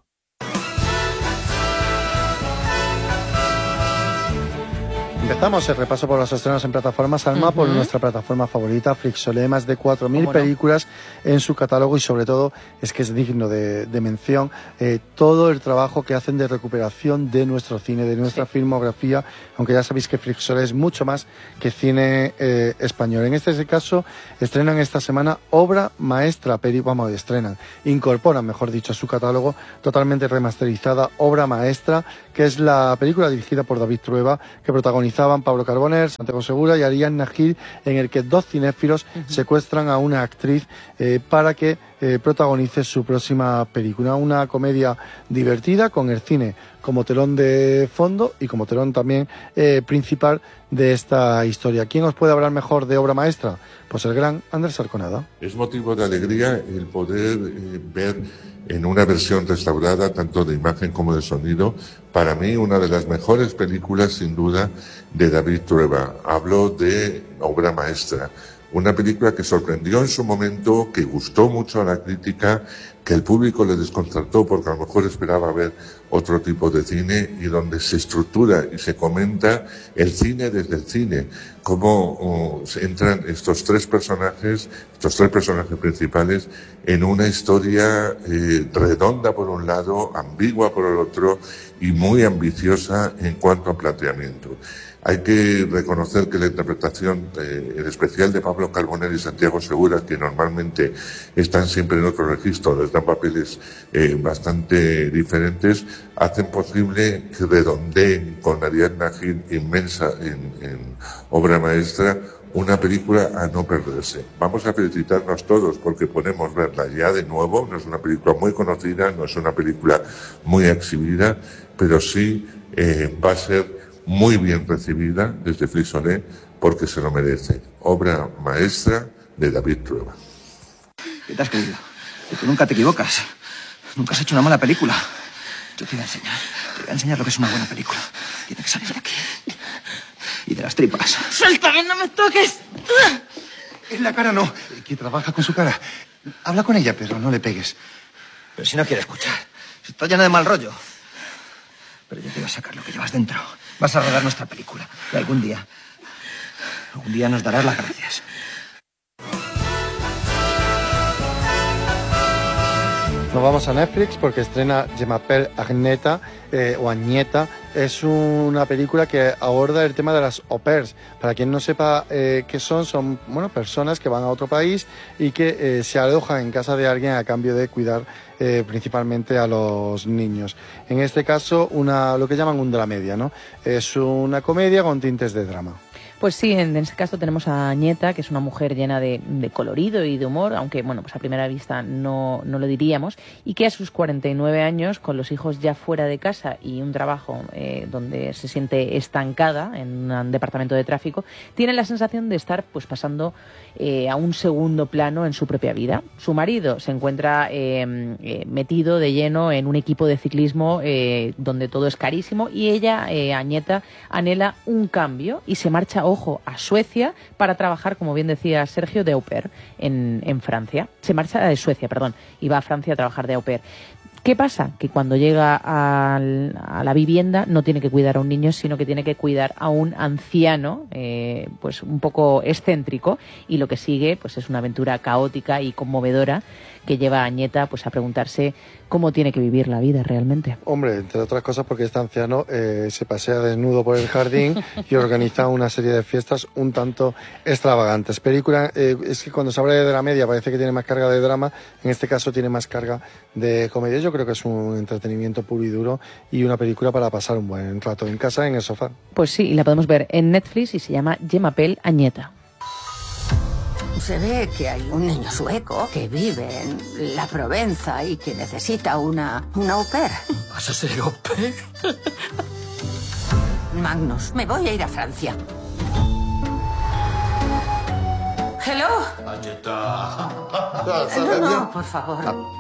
Empezamos el repaso por los estrenos en plataformas, Alma, uh-huh. por nuestra plataforma favorita, Flixolé, más de cuatro mil películas no? en su catálogo y sobre todo es que es digno de, de mención eh, todo el trabajo que hacen de recuperación de nuestro cine, de nuestra sí. filmografía, aunque ya sabéis que Flixolé es mucho más que cine eh, español. En este caso, estrenan esta semana obra maestra, peri, vamos, estrenan, incorporan, mejor dicho, a su catálogo totalmente remasterizada, obra maestra, que es la película dirigida por David Trueba, que protagonizaban Pablo Carbonell, Santiago Segura y Ariadna Gil, en el que dos cinéfilos uh-huh. secuestran a una actriz eh, para que eh, protagonice su próxima película. Una comedia divertida con el cine como telón de fondo y como telón también eh, principal de esta historia. ¿Quién os puede hablar mejor de obra maestra? Pues el gran Andrés Arconada. Es motivo de alegría el poder eh, ver en una versión restaurada, tanto de imagen como de sonido, para mí una de las mejores películas, sin duda, de David Trueba. Hablo de obra maestra. Una película que sorprendió en su momento, que gustó mucho a la crítica, que el público le desconcertó porque a lo mejor esperaba ver otro tipo de cine y donde se estructura y se comenta el cine desde el cine, cómo uh, entran estos tres personajes, estos tres personajes principales en una historia eh, redonda por un lado, ambigua por el otro y muy ambiciosa en cuanto a planteamiento. Hay que reconocer que la interpretación, eh, en especial de Pablo Carbonell y Santiago Segura, que normalmente están siempre en otro registro, les dan papeles eh, bastante diferentes, hacen posible que redondeen con Ariadna Gil inmensa en, en obra maestra una película a no perderse. Vamos a felicitarnos todos porque podemos verla ya de nuevo. No es una película muy conocida, no es una película muy exhibida, pero sí eh, va a ser muy bien recibida desde Flixolé porque se lo merece. Obra maestra de David Trueba. ¿Qué te has creído? Que tú nunca te equivocas. Nunca has hecho una mala película. Yo te voy a enseñar. Te voy a enseñar lo que es una buena película. Tiene que salir de aquí. Y de las tripas. ¡Suéltame, no me toques! En la cara no. Que trabaja con su cara. Habla con ella, pero no le pegues. Pero si no quiere escuchar. Si está llena de mal rollo. Pero yo te voy a sacar lo que llevas dentro. Vas a rodar nuestra película. Y algún día... Algún día nos darás las gracias. Nos vamos a Netflix porque estrena Je m'appelle Agneta, eh, o Agneta. Es una película que aborda el tema de las au pairs. Para quien no sepa eh, qué son, son bueno, personas que van a otro país y que eh, se alojan en casa de alguien a cambio de cuidar eh, principalmente a los niños. En este caso, una, lo que llaman un dramedia, ¿no? Es una comedia con tintes de drama. Pues sí, en este caso tenemos a Agneta, que es una mujer llena de, de colorido y de humor, aunque bueno, pues a primera vista no, no lo diríamos, y que a sus cuarenta y nueve años, con los hijos ya fuera de casa y un trabajo eh, donde se siente estancada en un departamento de tráfico, tiene la sensación de estar pues pasando eh, a un segundo plano en su propia vida. Su marido se encuentra eh, eh, metido de lleno en un equipo de ciclismo eh, donde todo es carísimo y ella, eh, Agneta, anhela un cambio y se marcha, ojo, a Suecia para trabajar, como bien decía Sergio, de au pair en, en Francia. Se marcha de Suecia, perdón, y va a Francia a trabajar de au pair. ¿Qué pasa? Que cuando llega al, a la vivienda no tiene que cuidar a un niño, sino que tiene que cuidar a un anciano, eh, pues un poco excéntrico, y lo que sigue pues es una aventura caótica y conmovedora que lleva a Agneta pues a preguntarse cómo tiene que vivir la vida realmente. Hombre, entre otras cosas porque este anciano eh, se pasea desnudo por el jardín y organiza una serie de fiestas un tanto extravagantes. Película, eh, es que cuando se habla de dramedia parece que tiene más carga de drama, en este caso tiene más carga de comedia. Yo creo que es un entretenimiento puro y duro y una película para pasar un buen rato en casa, en el sofá. Pues sí, y la podemos ver en Netflix y se llama Je m'appelle Agneta. Se ve que hay un niño sueco que vive en la Provenza y que necesita una, una au pair. ¿Vas a ser au pair? Magnus, me voy a ir a Francia. ¿Hello? Agneta. No, no, por favor.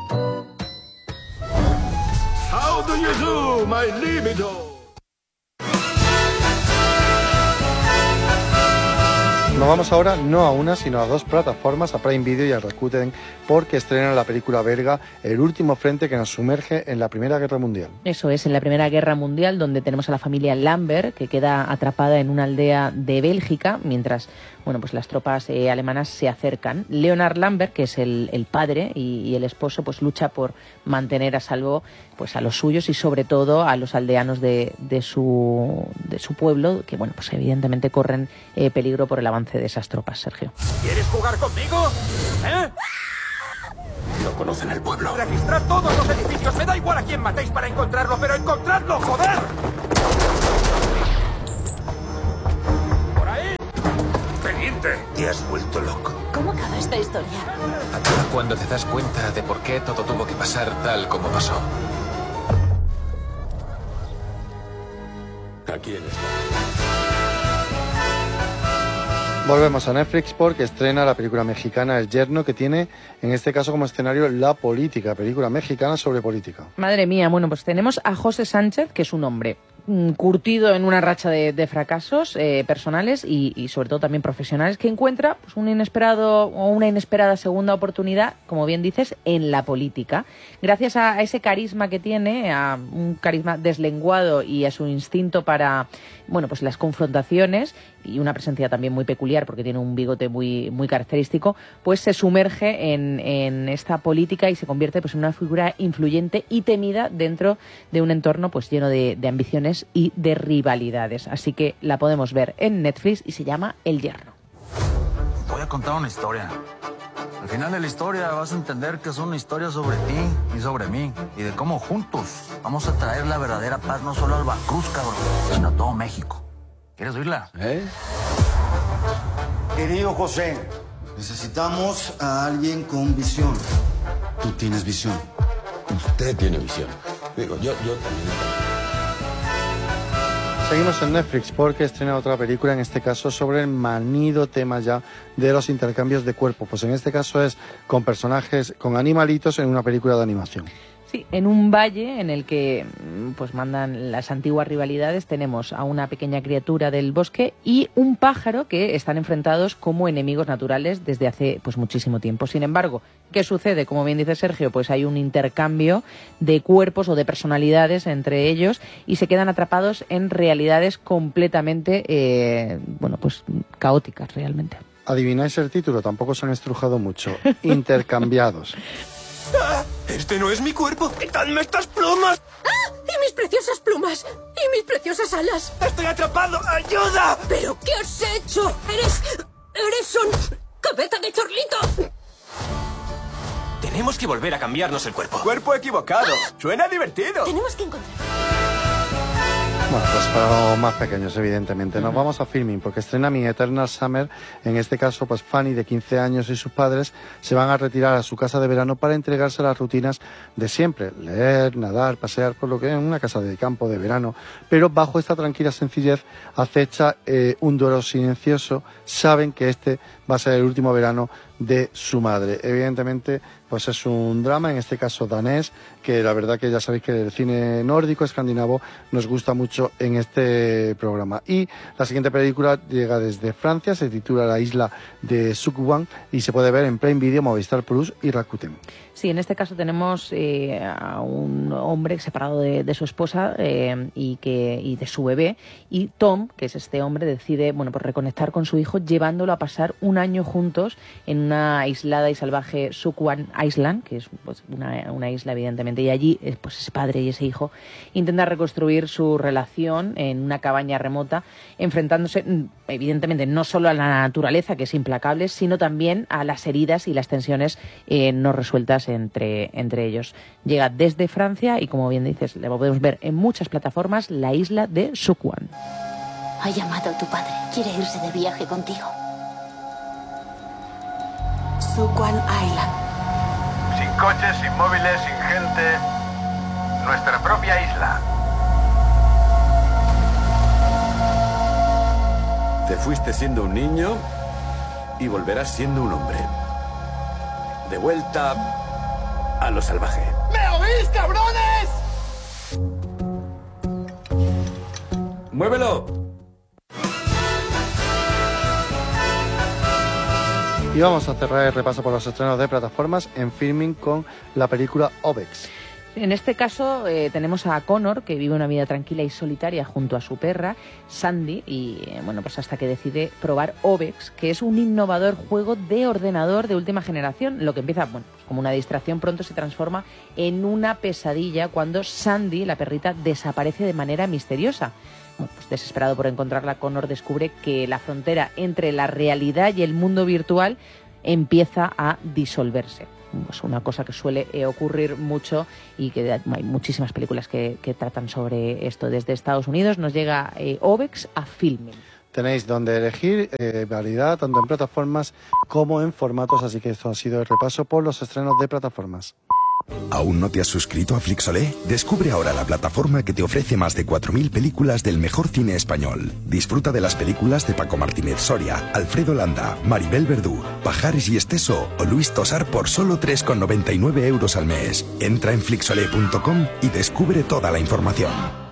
How do you do, my libido? Nos vamos ahora no a una, sino a dos plataformas, a Prime Video y a Rakuten, porque estrenan la película belga El último frente, que nos sumerge en la Primera Guerra Mundial. Eso es, en la Primera Guerra Mundial, donde tenemos a la familia Lambert, que queda atrapada en una aldea de Bélgica, mientras bueno, pues las tropas eh, alemanas se acercan. Leonard Lambert, que es el, el padre y, y el esposo, pues lucha por mantener a salvo pues a los suyos y sobre todo a los aldeanos de, de, su, de su pueblo, que bueno, pues evidentemente corren eh, peligro por el avance de esas tropas, Sergio. ¿Quieres jugar conmigo? ¿Eh? No conocen el pueblo. Registrad todos los edificios. Me da igual a quién matéis para encontrarlo, pero encontradlo, joder. ¿Por ahí? ¡Teniente! Te has vuelto loco. ¿Cómo acaba esta historia? Acaba cuando te das cuenta de por qué todo tuvo que pasar tal como pasó. Aquí en este. Volvemos a Netflix porque estrena la película mexicana El Yerno, que tiene en este caso como escenario la política, película mexicana sobre política. Madre mía, bueno, pues tenemos a José Sánchez, que es un hombre curtido en una racha de, de fracasos eh, personales y, y sobre todo también profesionales, que encuentra pues, un inesperado o una inesperada segunda oportunidad, como bien dices, en la política. Gracias a, a ese carisma que tiene, a un carisma deslenguado y a su instinto para bueno, pues las confrontaciones y una presencia también muy peculiar porque tiene un bigote muy, muy característico, pues se sumerge en, en esta política y se convierte pues, en una figura influyente y temida dentro de un entorno pues, lleno de, de ambiciones y de rivalidades. Así que la podemos ver en Netflix y se llama El Yerno. Te voy a contar una historia. Al final de la historia vas a entender que es una historia sobre ti y sobre mí y de cómo juntos vamos a traer la verdadera paz no solo al Veracruz, cabrón, sino a todo México. ¿Quieres oírla? ¿Eh? Querido José, necesitamos a alguien con visión. Tú tienes visión. Usted tiene visión. Digo, yo, yo también. Seguimos en Netflix porque estrena otra película, en este caso sobre el manido tema ya de los intercambios de cuerpo. Pues en este caso es con personajes, con animalitos en una película de animación. Sí, en un valle en el que pues mandan las antiguas rivalidades tenemos a una pequeña criatura del bosque y un pájaro que están enfrentados como enemigos naturales desde hace pues muchísimo tiempo. Sin embargo, ¿qué sucede? Como bien dice Sergio, pues hay un intercambio de cuerpos o de personalidades entre ellos y se quedan atrapados en realidades completamente eh, bueno, pues caóticas realmente. ¿Adivináis el título? Tampoco se han estrujado mucho. Intercambiados. ¡Ah! ¡Este no es mi cuerpo! ¡Quitadme estas plumas! ¡Ah! ¡Y mis preciosas plumas! ¡Y mis preciosas alas! ¡Estoy atrapado! ¡Ayuda! ¿Pero qué has hecho? ¡Eres... eres un... cabeza de chorlito! Tenemos que volver a cambiarnos el cuerpo. ¡Cuerpo equivocado! ¡Ah! ¡Suena divertido! Tenemos que encontrar... Bueno, pues para los más pequeños, evidentemente. Nos vamos a Filmin, porque estrena Mi Eternal Summer. En este caso, pues Fanny, de quince años, y sus padres se van a retirar a su casa de verano para entregarse a las rutinas de siempre. Leer, nadar, pasear, por lo que es una casa de campo de verano. Pero bajo esta tranquila sencillez acecha eh, un duelo silencioso. Saben que este va a ser el último verano de su madre. Evidentemente, pues es un drama, en este caso danés, que la verdad que ya sabéis que el cine nórdico, escandinavo, nos gusta mucho en este programa. Y la siguiente película llega desde Francia, se titula La isla de Sukwan y se puede ver en Prime Video, Movistar Plus y Rakuten. Sí, en este caso tenemos eh, a un hombre separado de, de su esposa eh, y, que, y de su bebé, y Tom, que es este hombre, decide bueno, pues reconectar con su hijo llevándolo a pasar un año juntos en una aislada y salvaje Sukwan Island, que es pues, una, una isla evidentemente, y allí pues ese padre y ese hijo intentan reconstruir su relación en una cabaña remota, enfrentándose evidentemente no solo a la naturaleza, que es implacable, sino también a las heridas y las tensiones eh, no resueltas entre, entre ellos. Llega desde Francia y, como bien dices, le podemos ver en muchas plataformas, La isla de Sukwan. Ha llamado a tu padre. Quiere irse de viaje contigo. Sukwan Island. Sin coches, sin móviles, sin gente. Nuestra propia isla. Te fuiste siendo un niño y volverás siendo un hombre. De vuelta a lo salvaje. ¿Me oís, cabrones? ¡Muévelo! Y vamos a cerrar el repaso por los estrenos de plataformas en Filmin con la película Obex. En este caso eh, tenemos a Connor, que vive una vida tranquila y solitaria junto a su perra, Sandy, y eh, bueno, pues hasta que decide probar Obex, que es un innovador juego de ordenador de última generación. Lo que empieza bueno, pues como una distracción pronto se transforma en una pesadilla cuando Sandy, la perrita, desaparece de manera misteriosa. Bueno, pues desesperado por encontrarla, Connor descubre que la frontera entre la realidad y el mundo virtual empieza a disolverse. Pues una cosa que suele eh, ocurrir mucho y que hay muchísimas películas que, que tratan sobre esto. Desde Estados Unidos nos llega eh, Obex a Filmin. Tenéis donde elegir eh, variedad, tanto en plataformas como en formatos, así que esto ha sido el repaso por los estrenos de plataformas. ¿Aún no te has suscrito a Flixolé? Descubre ahora la plataforma que te ofrece más de cuatro mil películas del mejor cine español. Disfruta de las películas de Paco Martínez Soria, Alfredo Landa, Maribel Verdú, Pajares y Esteso o Luis Tosar por solo tres con noventa y nueve euros al mes. Entra en flixolé punto com y descubre toda la información.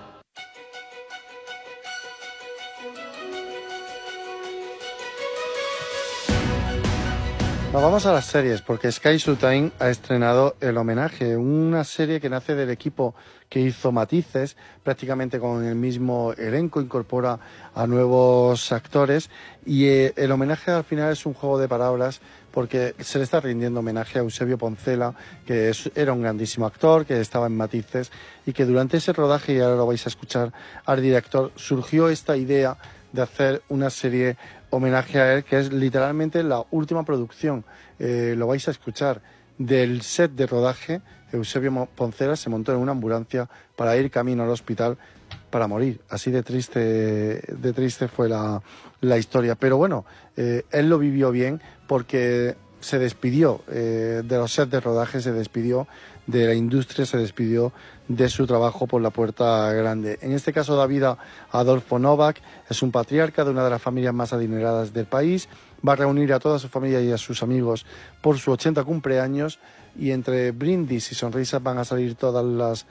Nos vamos a las series, porque Sky Showtime ha estrenado El Homenaje, una serie que nace del equipo que hizo Matices, prácticamente con el mismo elenco, incorpora a nuevos actores, y eh, El Homenaje al final es un juego de palabras, porque se le está rindiendo homenaje a Eusebio Poncela, que es, era un grandísimo actor, que estaba en Matices, y que durante ese rodaje, y ahora lo vais a escuchar al director, surgió esta idea de hacer una serie homenaje a él, que es literalmente la última producción, eh, lo vais a escuchar, del set de rodaje. Eusebio Poncela se montó en una ambulancia para ir camino al hospital para morir. Así de triste, de triste fue la, la historia. Pero bueno, eh, él lo vivió bien porque se despidió eh, de los sets de rodaje, se despidió de la industria, se despidió de su trabajo por la puerta grande. En este caso da vida a Adolfo Novak, es un patriarca de una de las familias más adineradas del país, va a reunir a toda su familia y a sus amigos por su ochenta cumpleaños, y entre brindis y sonrisas van a salir todas las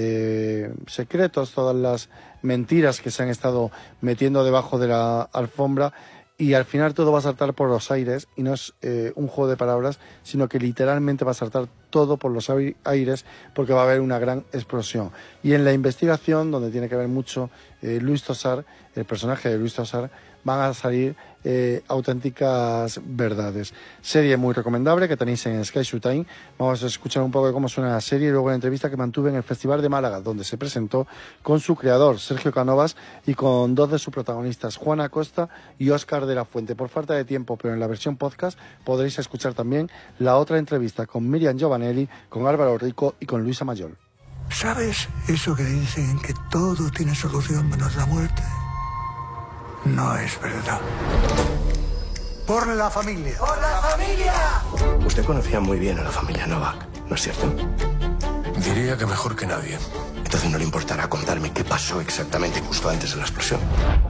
eh, secretos, todas las mentiras que se han estado metiendo debajo de la alfombra, y al final todo va a saltar por los aires, y no es eh, un juego de palabras, sino que literalmente va a saltar todo por los aires, porque va a haber una gran explosión. Y en la investigación, donde tiene que ver mucho eh, Luis Tosar, el personaje de Luis Tosar, van a salir eh, auténticas verdades. Serie muy recomendable que tenéis en Sky Showtime. Vamos a escuchar un poco de cómo suena la serie y luego la entrevista que mantuve en el Festival de Málaga, donde se presentó con su creador, Sergio Canovas, y con dos de sus protagonistas, Juana Acosta y Óscar de la Fuente. Por falta de tiempo, pero en la versión podcast, podréis escuchar también la otra entrevista con Miriam Giovanelli, con Álvaro Rico y con Luisa Mayol. ¿Sabes eso que dicen, que todo tiene solución menos la muerte? No es verdad. Por la familia. ¡Por la familia! Usted conocía muy bien a la familia Novak, ¿no es cierto? Diría que mejor que nadie. Entonces no le importará contarme qué pasó exactamente justo antes de la explosión.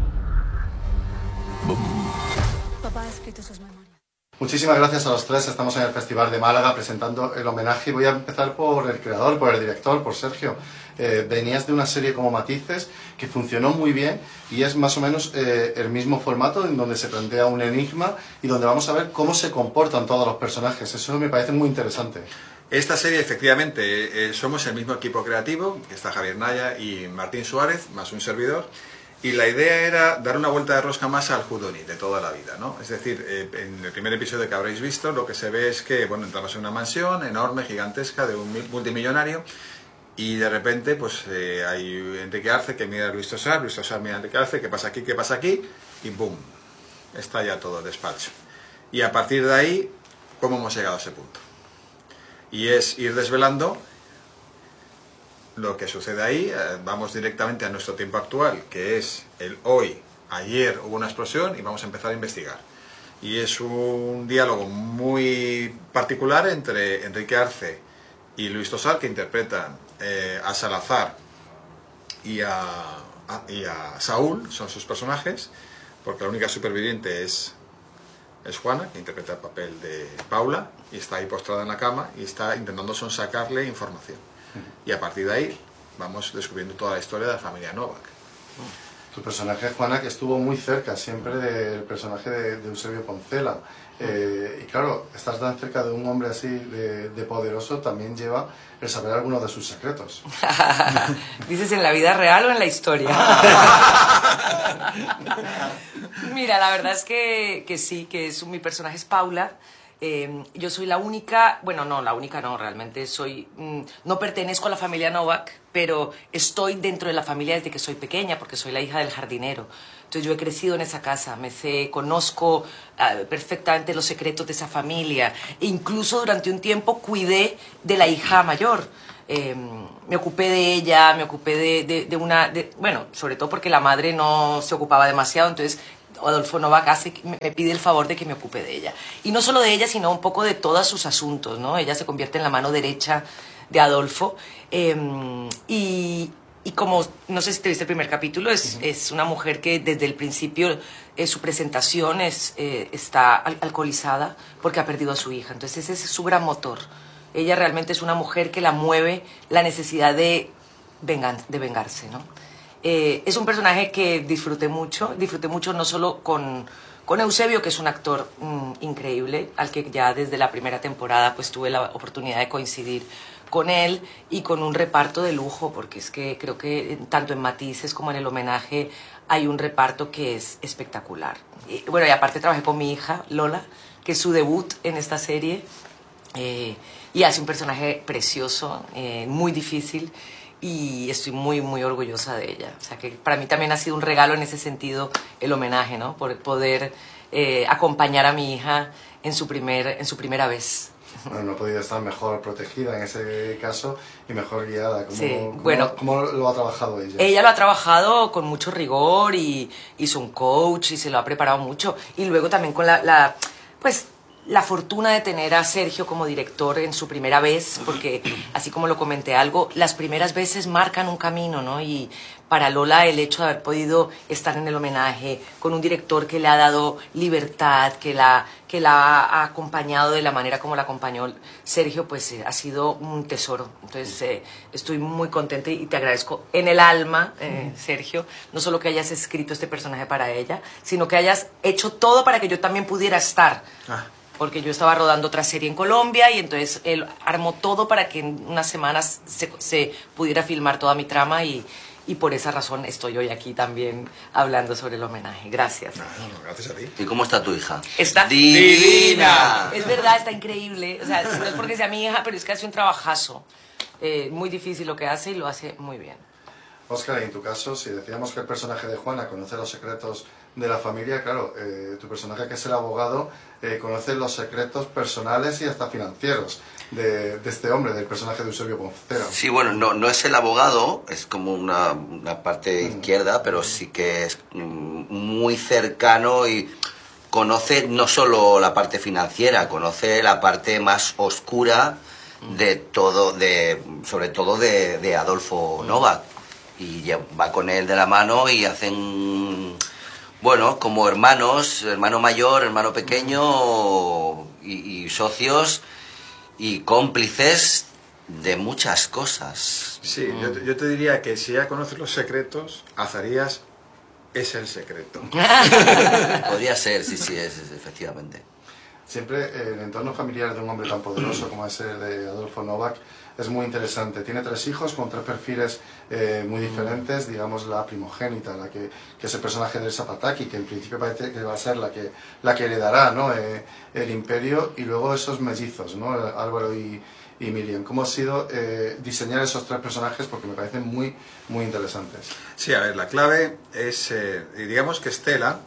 Boom. Papá ha escrito sus memorias. Muchísimas gracias a los tres. Estamos en el Festival de Málaga presentando el homenaje, y voy a empezar por el creador, por el director, por Sergio. Eh, venías de una serie como Matices, que funcionó muy bien, y es más o menos eh, el mismo formato, en donde se plantea un enigma y donde vamos a ver cómo se comportan todos los personajes. Eso me parece muy interesante. Esta serie, efectivamente, eh, somos el mismo equipo creativo, que está Javier Naya y Martín Suárez, más un servidor. Y la idea era dar una vuelta de rosca más al whodunit de toda la vida, ¿no? Es decir, eh, en el primer episodio que habréis visto, lo que se ve es que, bueno, entramos en una mansión enorme, gigantesca, de un multimillonario, y de repente, pues, eh, hay Enrique Arce que mira a Luis Tosar, Luis Tosar mira a Enrique Arce, ¿qué pasa aquí, qué pasa aquí? Y ¡boom! Está ya todo el despacho. Y a partir de ahí, ¿cómo hemos llegado a ese punto? Y es ir desvelando lo que sucede ahí. Eh, vamos directamente a nuestro tiempo actual, que es el hoy. Ayer hubo una explosión y vamos a empezar a investigar. Y es un diálogo muy particular entre Enrique Arce y Luis Tosar, que interpretan eh, a Salazar y a, a, y a Saúl, son sus personajes, porque la única superviviente es, es Juana, que interpreta el papel de Paula, y está ahí postrada en la cama y está intentando sonsacarle información. Y a partir de ahí vamos descubriendo toda la historia de la familia Novak. Tu personaje, Juana, que estuvo muy cerca siempre del personaje de, de Eusebio Poncela. Eh, y claro, estar tan cerca de un hombre así de, de poderoso también lleva el saber algunos de sus secretos. ¿Dices en la vida real o en la historia? Mira, la verdad es que, que sí, que es, mi personaje es Paula. Eh, yo soy la única, bueno, no, la única no, realmente soy, mm, no pertenezco a la familia Novak, pero estoy dentro de la familia desde que soy pequeña, porque soy la hija del jardinero. Entonces yo he crecido en esa casa, me sé, conozco uh, perfectamente los secretos de esa familia. E incluso durante un tiempo cuidé de la hija mayor. Eh, me ocupé de ella, me ocupé de, de, de una, de, bueno, sobre todo porque la madre no se ocupaba demasiado, entonces Adolfo Novak hace, me pide el favor de que me ocupe de ella. Y no solo de ella, sino un poco de todos sus asuntos, ¿no? Ella se convierte en la mano derecha de Adolfo. Eh, y, y como, no sé si te viste el primer capítulo, es, uh-huh. es una mujer que desde el principio, eh, su presentación es, eh, está al alcoholizada porque ha perdido a su hija. Entonces ese es su gran motor. Ella realmente es una mujer que la mueve la necesidad de, vengan, de vengarse, ¿no? Eh, es un personaje que disfruté mucho, disfruté mucho no solo con, con Eusebio, que es un actor mmm, increíble, al que ya desde la primera temporada pues tuve la oportunidad de coincidir con él, y con un reparto de lujo, porque es que creo que tanto en Matices como en el homenaje hay un reparto que es espectacular. Y, bueno, y aparte trabajé con mi hija, Lola, que es su debut en esta serie, eh, y hace un personaje precioso, eh, muy difícil, y estoy muy, muy orgullosa de ella. O sea, que para mí también ha sido un regalo en ese sentido el homenaje, ¿no? Por poder eh, acompañar a mi hija en su, primer, en su primera vez. Bueno, no ha podido estar mejor protegida en ese caso y mejor guiada. ¿Cómo, sí, cómo, bueno, ¿Cómo lo ha trabajado ella? Ella lo ha trabajado con mucho rigor y hizo un coach y se lo ha preparado mucho. Y luego también con la, la pues... la fortuna de tener a Sergio como director en su primera vez, porque así como lo comenté algo, las primeras veces marcan un camino, ¿no? Y para Lola el hecho de haber podido estar en el homenaje con un director que le ha dado libertad, que la, que la ha acompañado de la manera como la acompañó Sergio, pues eh, ha sido un tesoro. Entonces eh, estoy muy contenta y te agradezco en el alma, eh, Sergio, no solo que hayas escrito este personaje para ella, sino que hayas hecho todo para que yo también pudiera estar. Ah. Porque yo estaba rodando otra serie en Colombia y entonces él armó todo para que en unas semanas se, se pudiera filmar toda mi trama, y, y por esa razón estoy hoy aquí también hablando sobre el homenaje. Gracias. No, no, gracias a ti. ¿Y cómo está tu hija? Está divina. Es verdad, está increíble. O sea, no es porque sea mi hija, pero es que hace un trabajazo. Eh, muy difícil lo que hace y lo hace muy bien. Óscar, y en tu caso, si decíamos que el personaje de Juana conoce los secretos de la familia, claro, eh, tu personaje, que es el abogado, eh, conoce los secretos personales y hasta financieros de, de este hombre, del personaje de Eusebio Poncela. Sí, bueno, no, no es el abogado, es como una, una parte mm. izquierda, pero sí que es muy cercano y conoce no solo la parte financiera, conoce la parte más oscura de todo, de, sobre todo de, de Adolfo Novak. Y va con él de la mano y hacen, bueno, como hermanos, hermano mayor, hermano pequeño, y, y socios y cómplices de muchas cosas. Sí, mm. yo, te, yo te diría que si ya conoces los secretos, Azarías es el secreto. Podría ser, sí, sí, es, es, efectivamente. Siempre eh, el entorno familiar de un hombre tan poderoso como es el de Adolfo Novak es muy interesante. Tiene tres hijos con tres perfiles eh, muy diferentes. Digamos, la primogénita, la que, que es el personaje de Elsa Pataki, que en principio parece que va a ser la que, la que heredará, ¿no? eh, el imperio, y luego esos mellizos, ¿no? Álvaro y, y Miriam. ¿Cómo ha sido eh, diseñar esos tres personajes? Porque me parecen muy, muy interesantes. Sí, a ver, la clave es, eh, digamos que Estela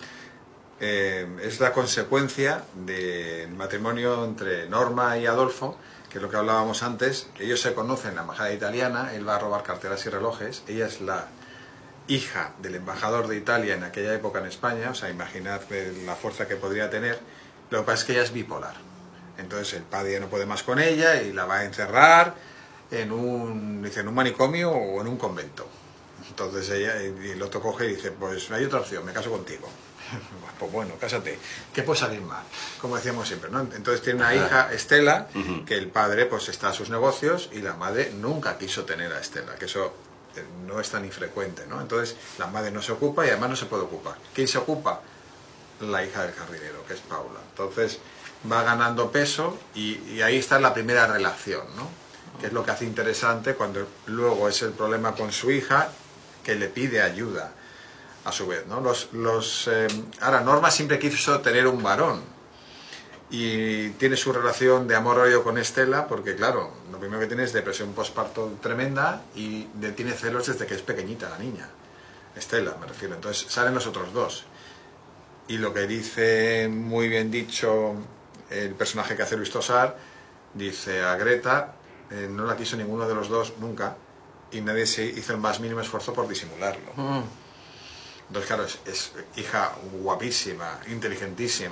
eh, es la consecuencia del matrimonio entre Norma y Adolfo, que es lo que hablábamos antes. Ellos se conocen en la embajada italiana, él va a robar carteras y relojes, ella es la hija del embajador de Italia en aquella época en España, o sea, imaginad la fuerza que podría tener. Lo que pasa es que ella es bipolar, entonces el padre no puede más con ella y la va a encerrar en un, dice, en un manicomio o en un convento. Entonces ella, y el otro coge y dice, pues no hay otra opción, me caso contigo. Pues bueno, cásate, ¿qué puede salir mal? Como decíamos siempre, ¿no? Entonces tiene una hija, Estela, que el padre pues está a sus negocios y la madre nunca quiso tener a Estela, que eso eh, no es tan infrecuente, ¿no? Entonces la madre no se ocupa y además no se puede ocupar. ¿Quién se ocupa? La hija del jardinero, que es Paula. Entonces va ganando peso y, y ahí está la primera relación, ¿no? Que es lo que hace interesante cuando luego es el problema con su hija, que le pide ayuda a su vez, ¿no? Los, los, eh, ahora, Norma siempre quiso tener un varón y tiene su relación de amor-odio con Estela porque, claro, lo primero que tiene es depresión postparto tremenda y le tiene celos desde que es pequeñita la niña, Estela me refiero. Entonces salen los otros dos y lo que dice muy bien dicho el personaje que hace Luis Tosar, dice a Greta eh, no la quiso ninguno de los dos nunca y nadie se hizo el más mínimo esfuerzo por disimularlo. Mm. Entonces, claro, es, es hija guapísima, inteligentísima.